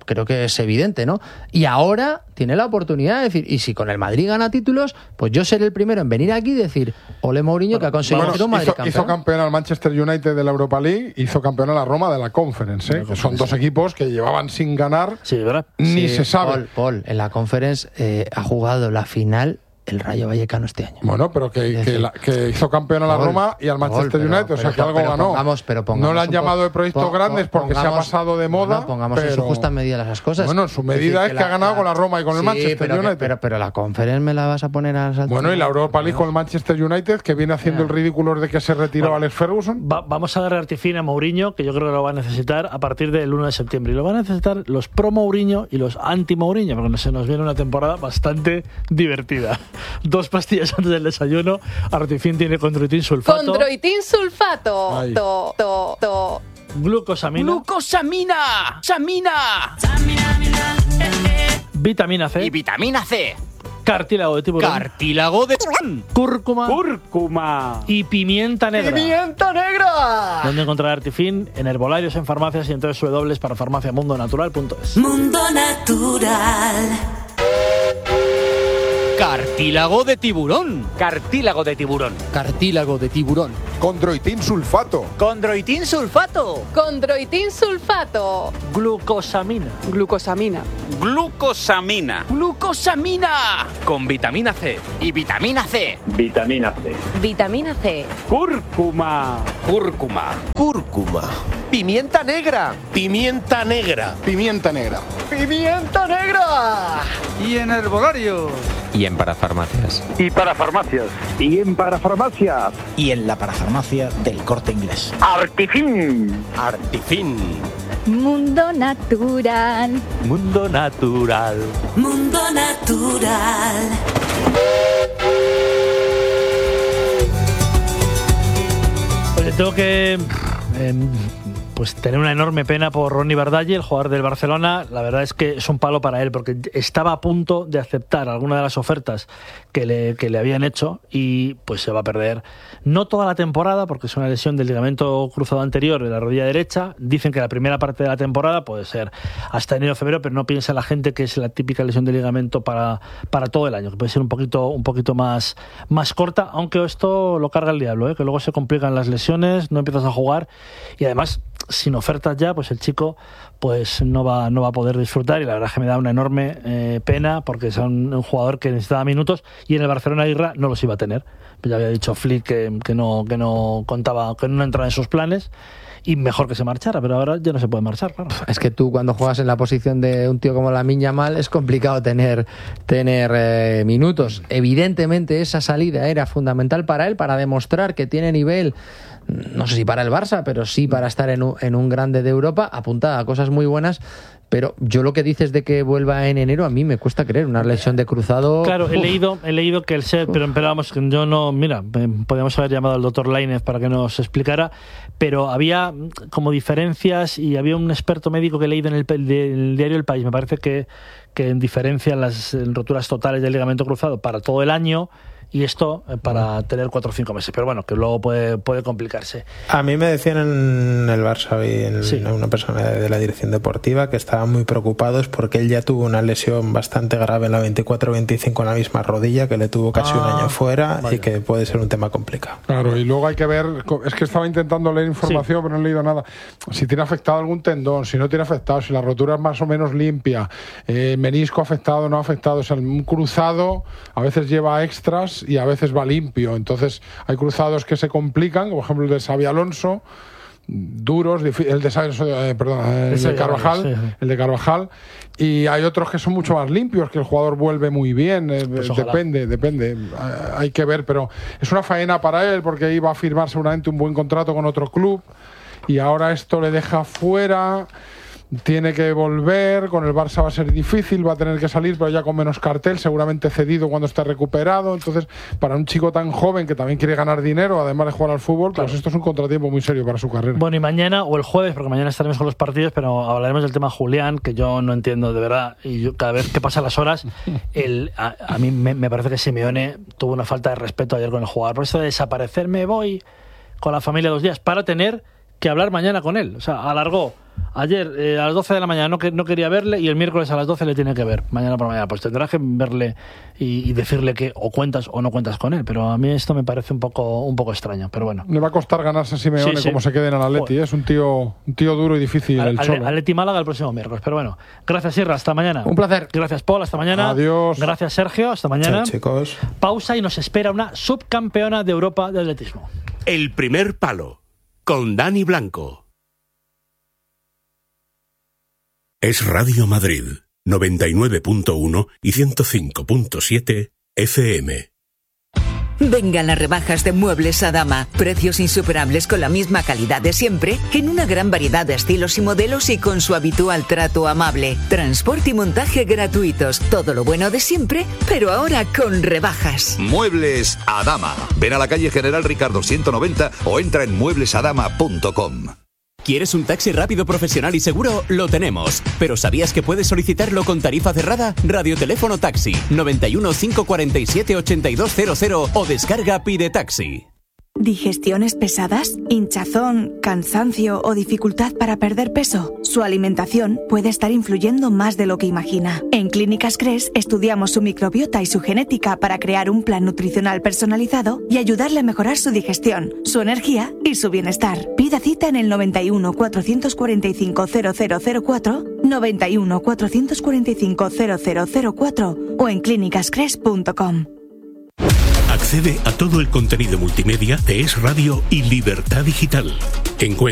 A: creo que es evidente, ¿no? Y ahora tiene la oportunidad de decir, y si con el Madrid gana títulos, pues yo seré el primero en venir aquí y decir, ole Mourinho, bueno, que ha conseguido
D: bueno,
A: un Madrid
D: hizo,
A: campeón.
D: Hizo campeón al Manchester United de la Europa League, hizo campeón a la Roma de la Conference, ¿eh? Que son dos equipos que llevaban sin ganar,
B: sí, ¿verdad?
D: ni
A: sí,
D: se sabe.
A: Paul, Paul, en la Conference eh, ha jugado la final el Rayo Vallecano este año.
D: Bueno, pero que, que, la, que hizo campeón a la
A: Paul,
D: Roma y al Manchester
A: Paul, pero,
D: United, o sea
A: pero,
D: que algo
A: pero
D: ganó.
A: Pongamos, pero pongamos
D: no le han llamado de proyectos
A: pon,
D: grandes porque
A: pongamos,
D: se ha pasado de moda.
A: No, pongamos
D: pero,
A: en su justa medida las cosas.
D: Bueno, en su medida es, decir, que, es que la, ha ganado la, con la Roma y con sí, el Manchester
A: pero
D: United.
A: Que, pero, pero la Conference me la vas a poner al salto.
D: Bueno, y la Europa League con el Manchester United, que viene haciendo yeah. el ridículo desde que se retiró bueno, Alex Ferguson.
B: Va, vamos a darle artifín a Mourinho, que yo creo que lo va a necesitar a partir del uno de septiembre. Y lo van a necesitar los pro Mourinho y los anti Mourinho, porque se nos viene una temporada bastante divertida. Dos pastillas antes del desayuno. Artifin tiene condroitin sulfato.
G: Condroitin sulfato. To, to, to.
B: Glucosamina.
H: Glucosamina. Samina.
B: Vitamina C.
H: Y vitamina C.
B: Cartílago de tiburón.
H: Cartílago de tiburón.
B: Cúrcuma.
H: Cúrcuma.
B: Y pimienta negra.
H: ¡Pimienta negra!
B: ¿Dónde encontrar Artifin? En herbolarios, en farmacias y en doble u doble u doble u para farmacia mundo natural punto es.
I: Mundo Natural.
H: Cartílago de tiburón. Cartílago de tiburón.
A: Cartílago de tiburón.
J: Condroitin sulfato.
H: Condroitin sulfato.
G: Condroitin sulfato.
B: Glucosamina.
G: Glucosamina.
H: Glucosamina.
I: Glucosamina.
H: Con vitamina C.
I: Y vitamina C.
K: Vitamina C.
G: Vitamina C.
K: Cúrcuma.
H: Cúrcuma.
L: Cúrcuma. Pimienta negra. Pimienta negra.
J: Pimienta negra.
H: Pimienta negra.
M: Y en herbolario.
N: Y en parafarmacias.
K: Y parafarmacias. Y en parafarmacias.
O: Y en la parafarmacia del Corte Inglés.
K: Artifin.
L: Artifin.
P: Mundo Natural.
H: Mundo Natural.
I: Mundo Natural.
B: Pues tengo que... Eh, pues tener una enorme pena por Ronny Bardaghi, el jugador del Barcelona. La verdad es que es un palo para él, porque estaba a punto de aceptar alguna de las ofertas que le, que le habían hecho y pues se va a perder no toda la temporada, porque es una lesión del ligamento cruzado anterior de la rodilla derecha. Dicen que la primera parte de la temporada puede ser hasta enero o febrero, pero no piensa la gente que es la típica lesión de ligamento para, para todo el año, que puede ser un poquito, un poquito más, más corta, aunque esto lo carga el diablo, ¿eh? Que luego se complican las lesiones, no empiezas a jugar y además sin ofertas ya, pues el chico pues no va, no va a poder disfrutar y la verdad es que me da una enorme eh, pena porque es un, un jugador que necesitaba minutos y en el Barcelona Aguirre no los iba a tener. Ya había dicho Flick que, que, no, que no contaba, que no entraba en sus planes y mejor que se marchara, pero ahora ya no se puede marchar, claro.
A: Es que tú cuando juegas en la posición de un tío como Lamine Yamal es complicado tener, tener eh, minutos. Evidentemente esa salida era fundamental para él, para demostrar que tiene nivel, no sé si para el Barça, pero sí para estar en un, en un grande de Europa, apuntada a cosas muy buenas. Pero yo lo que dices de que vuelva en enero, a mí me cuesta creer. Una lesión de cruzado...
B: Claro, he
A: uf.
B: leído he leído que el set, pero, pero vamos, yo no... Mira, podríamos haber llamado al doctor Lainez para que nos explicara, pero había como diferencias y había un experto médico que he leído en el, en el diario El País. Me parece que, que en diferencian las roturas totales del ligamento cruzado para todo el año y esto para tener cuatro o cinco meses. Pero bueno, que luego puede, puede complicarse.
C: A mí me decían en el Barça y en
B: sí.
C: una persona de la dirección deportiva que estaban muy preocupados porque él ya tuvo una lesión bastante grave en la veinticuatro veinticinco en la misma rodilla, que le tuvo casi ah, un año fuera vaya. Y que puede ser un tema complicado.
D: Claro, y luego hay que ver, es que estaba intentando leer información, sí. pero no he leído nada. Si tiene afectado algún tendón, si no tiene afectado, si la rotura es más o menos limpia, eh, menisco afectado, no afectado, o sea, un cruzado a veces lleva extras y a veces va limpio. Entonces hay cruzados que se complican, como por ejemplo el de Xabi Alonso, duros, el de, eh, perdón, el de Carvajal, sí, sí. el de Carvajal, y hay otros que son mucho más limpios, que el jugador vuelve muy bien, eh, pues depende, depende, hay que ver, pero es una faena para él porque iba a firmar seguramente un buen contrato con otro club y ahora esto le deja fuera. Tiene que volver, con el Barça va a ser difícil, va a tener que salir, pero ya con menos cartel, seguramente cedido cuando esté recuperado. Entonces, para un chico tan joven que también quiere ganar dinero, además de jugar al fútbol, claro. pues esto es un contratiempo muy serio para su carrera.
B: Bueno, y mañana o el jueves, porque mañana estaremos con los partidos, pero hablaremos del tema Julián, que yo no entiendo de verdad, y yo, cada vez que pasan las horas, el, a, a mí me, me parece que Simeone tuvo una falta de respeto ayer con el jugador. Por eso de desaparecer, me voy con la familia dos días, para tener que hablar mañana con él. O sea, alargó. Ayer eh, a las doce de la mañana no, que, no quería verle y el miércoles a las doce le tiene que ver, mañana por mañana. Pues tendrás que verle y, y decirle que o cuentas o no cuentas con él. Pero a mí esto me parece un poco un poco extraño, pero bueno.
D: Le va a costar ganarse a Simeone sí, sí. como se quede en el Atleti. Es un tío, un tío duro y difícil el Cholo.
B: Atleti Málaga el próximo miércoles, pero bueno. Gracias, Sierra, hasta mañana.
A: Un placer.
B: Gracias, Paul, hasta mañana.
D: Adiós.
B: Gracias, Sergio, hasta mañana.
C: Chao, chicos.
B: Pausa y nos espera una subcampeona de Europa de atletismo.
L: El primer palo, con Dani Blanco.
Q: Es Radio Madrid, noventa y nueve punto uno y ciento cinco punto siete F M.
R: Vengan las rebajas de Muebles Adama. Precios insuperables con la misma calidad de siempre, en una gran variedad de estilos y modelos y con su habitual trato amable. Transporte y montaje gratuitos. Todo lo bueno de siempre, pero ahora con rebajas.
S: Muebles Adama. Ven a la calle General Ricardo ciento noventa o entra en muebles adama punto com.
H: ¿Quieres un taxi rápido, profesional y seguro? Lo tenemos. ¿Pero sabías que puedes solicitarlo con tarifa cerrada? Radioteléfono Taxi noventa y uno, cinco cuarenta y siete, ochenta y dos cero cero o descarga Pide Taxi.
T: ¿Digestiones pesadas? ¿Hinchazón, cansancio o dificultad para perder peso? Su alimentación puede estar influyendo más de lo que imagina. En Clínicas Cres estudiamos su microbiota y su genética para crear un plan nutricional personalizado y ayudarle a mejorar su digestión, su energía y su bienestar. Pida cita en el noventa y uno, cuatrocientos cuarenta y cinco, cero cero cero cuatro, noventa y uno, cuatrocientos cuarenta y cinco, cero cero cero cuatro o en clínicas cres punto com.
Q: Accede a todo el contenido multimedia de Es Radio y Libertad Digital. Encuentra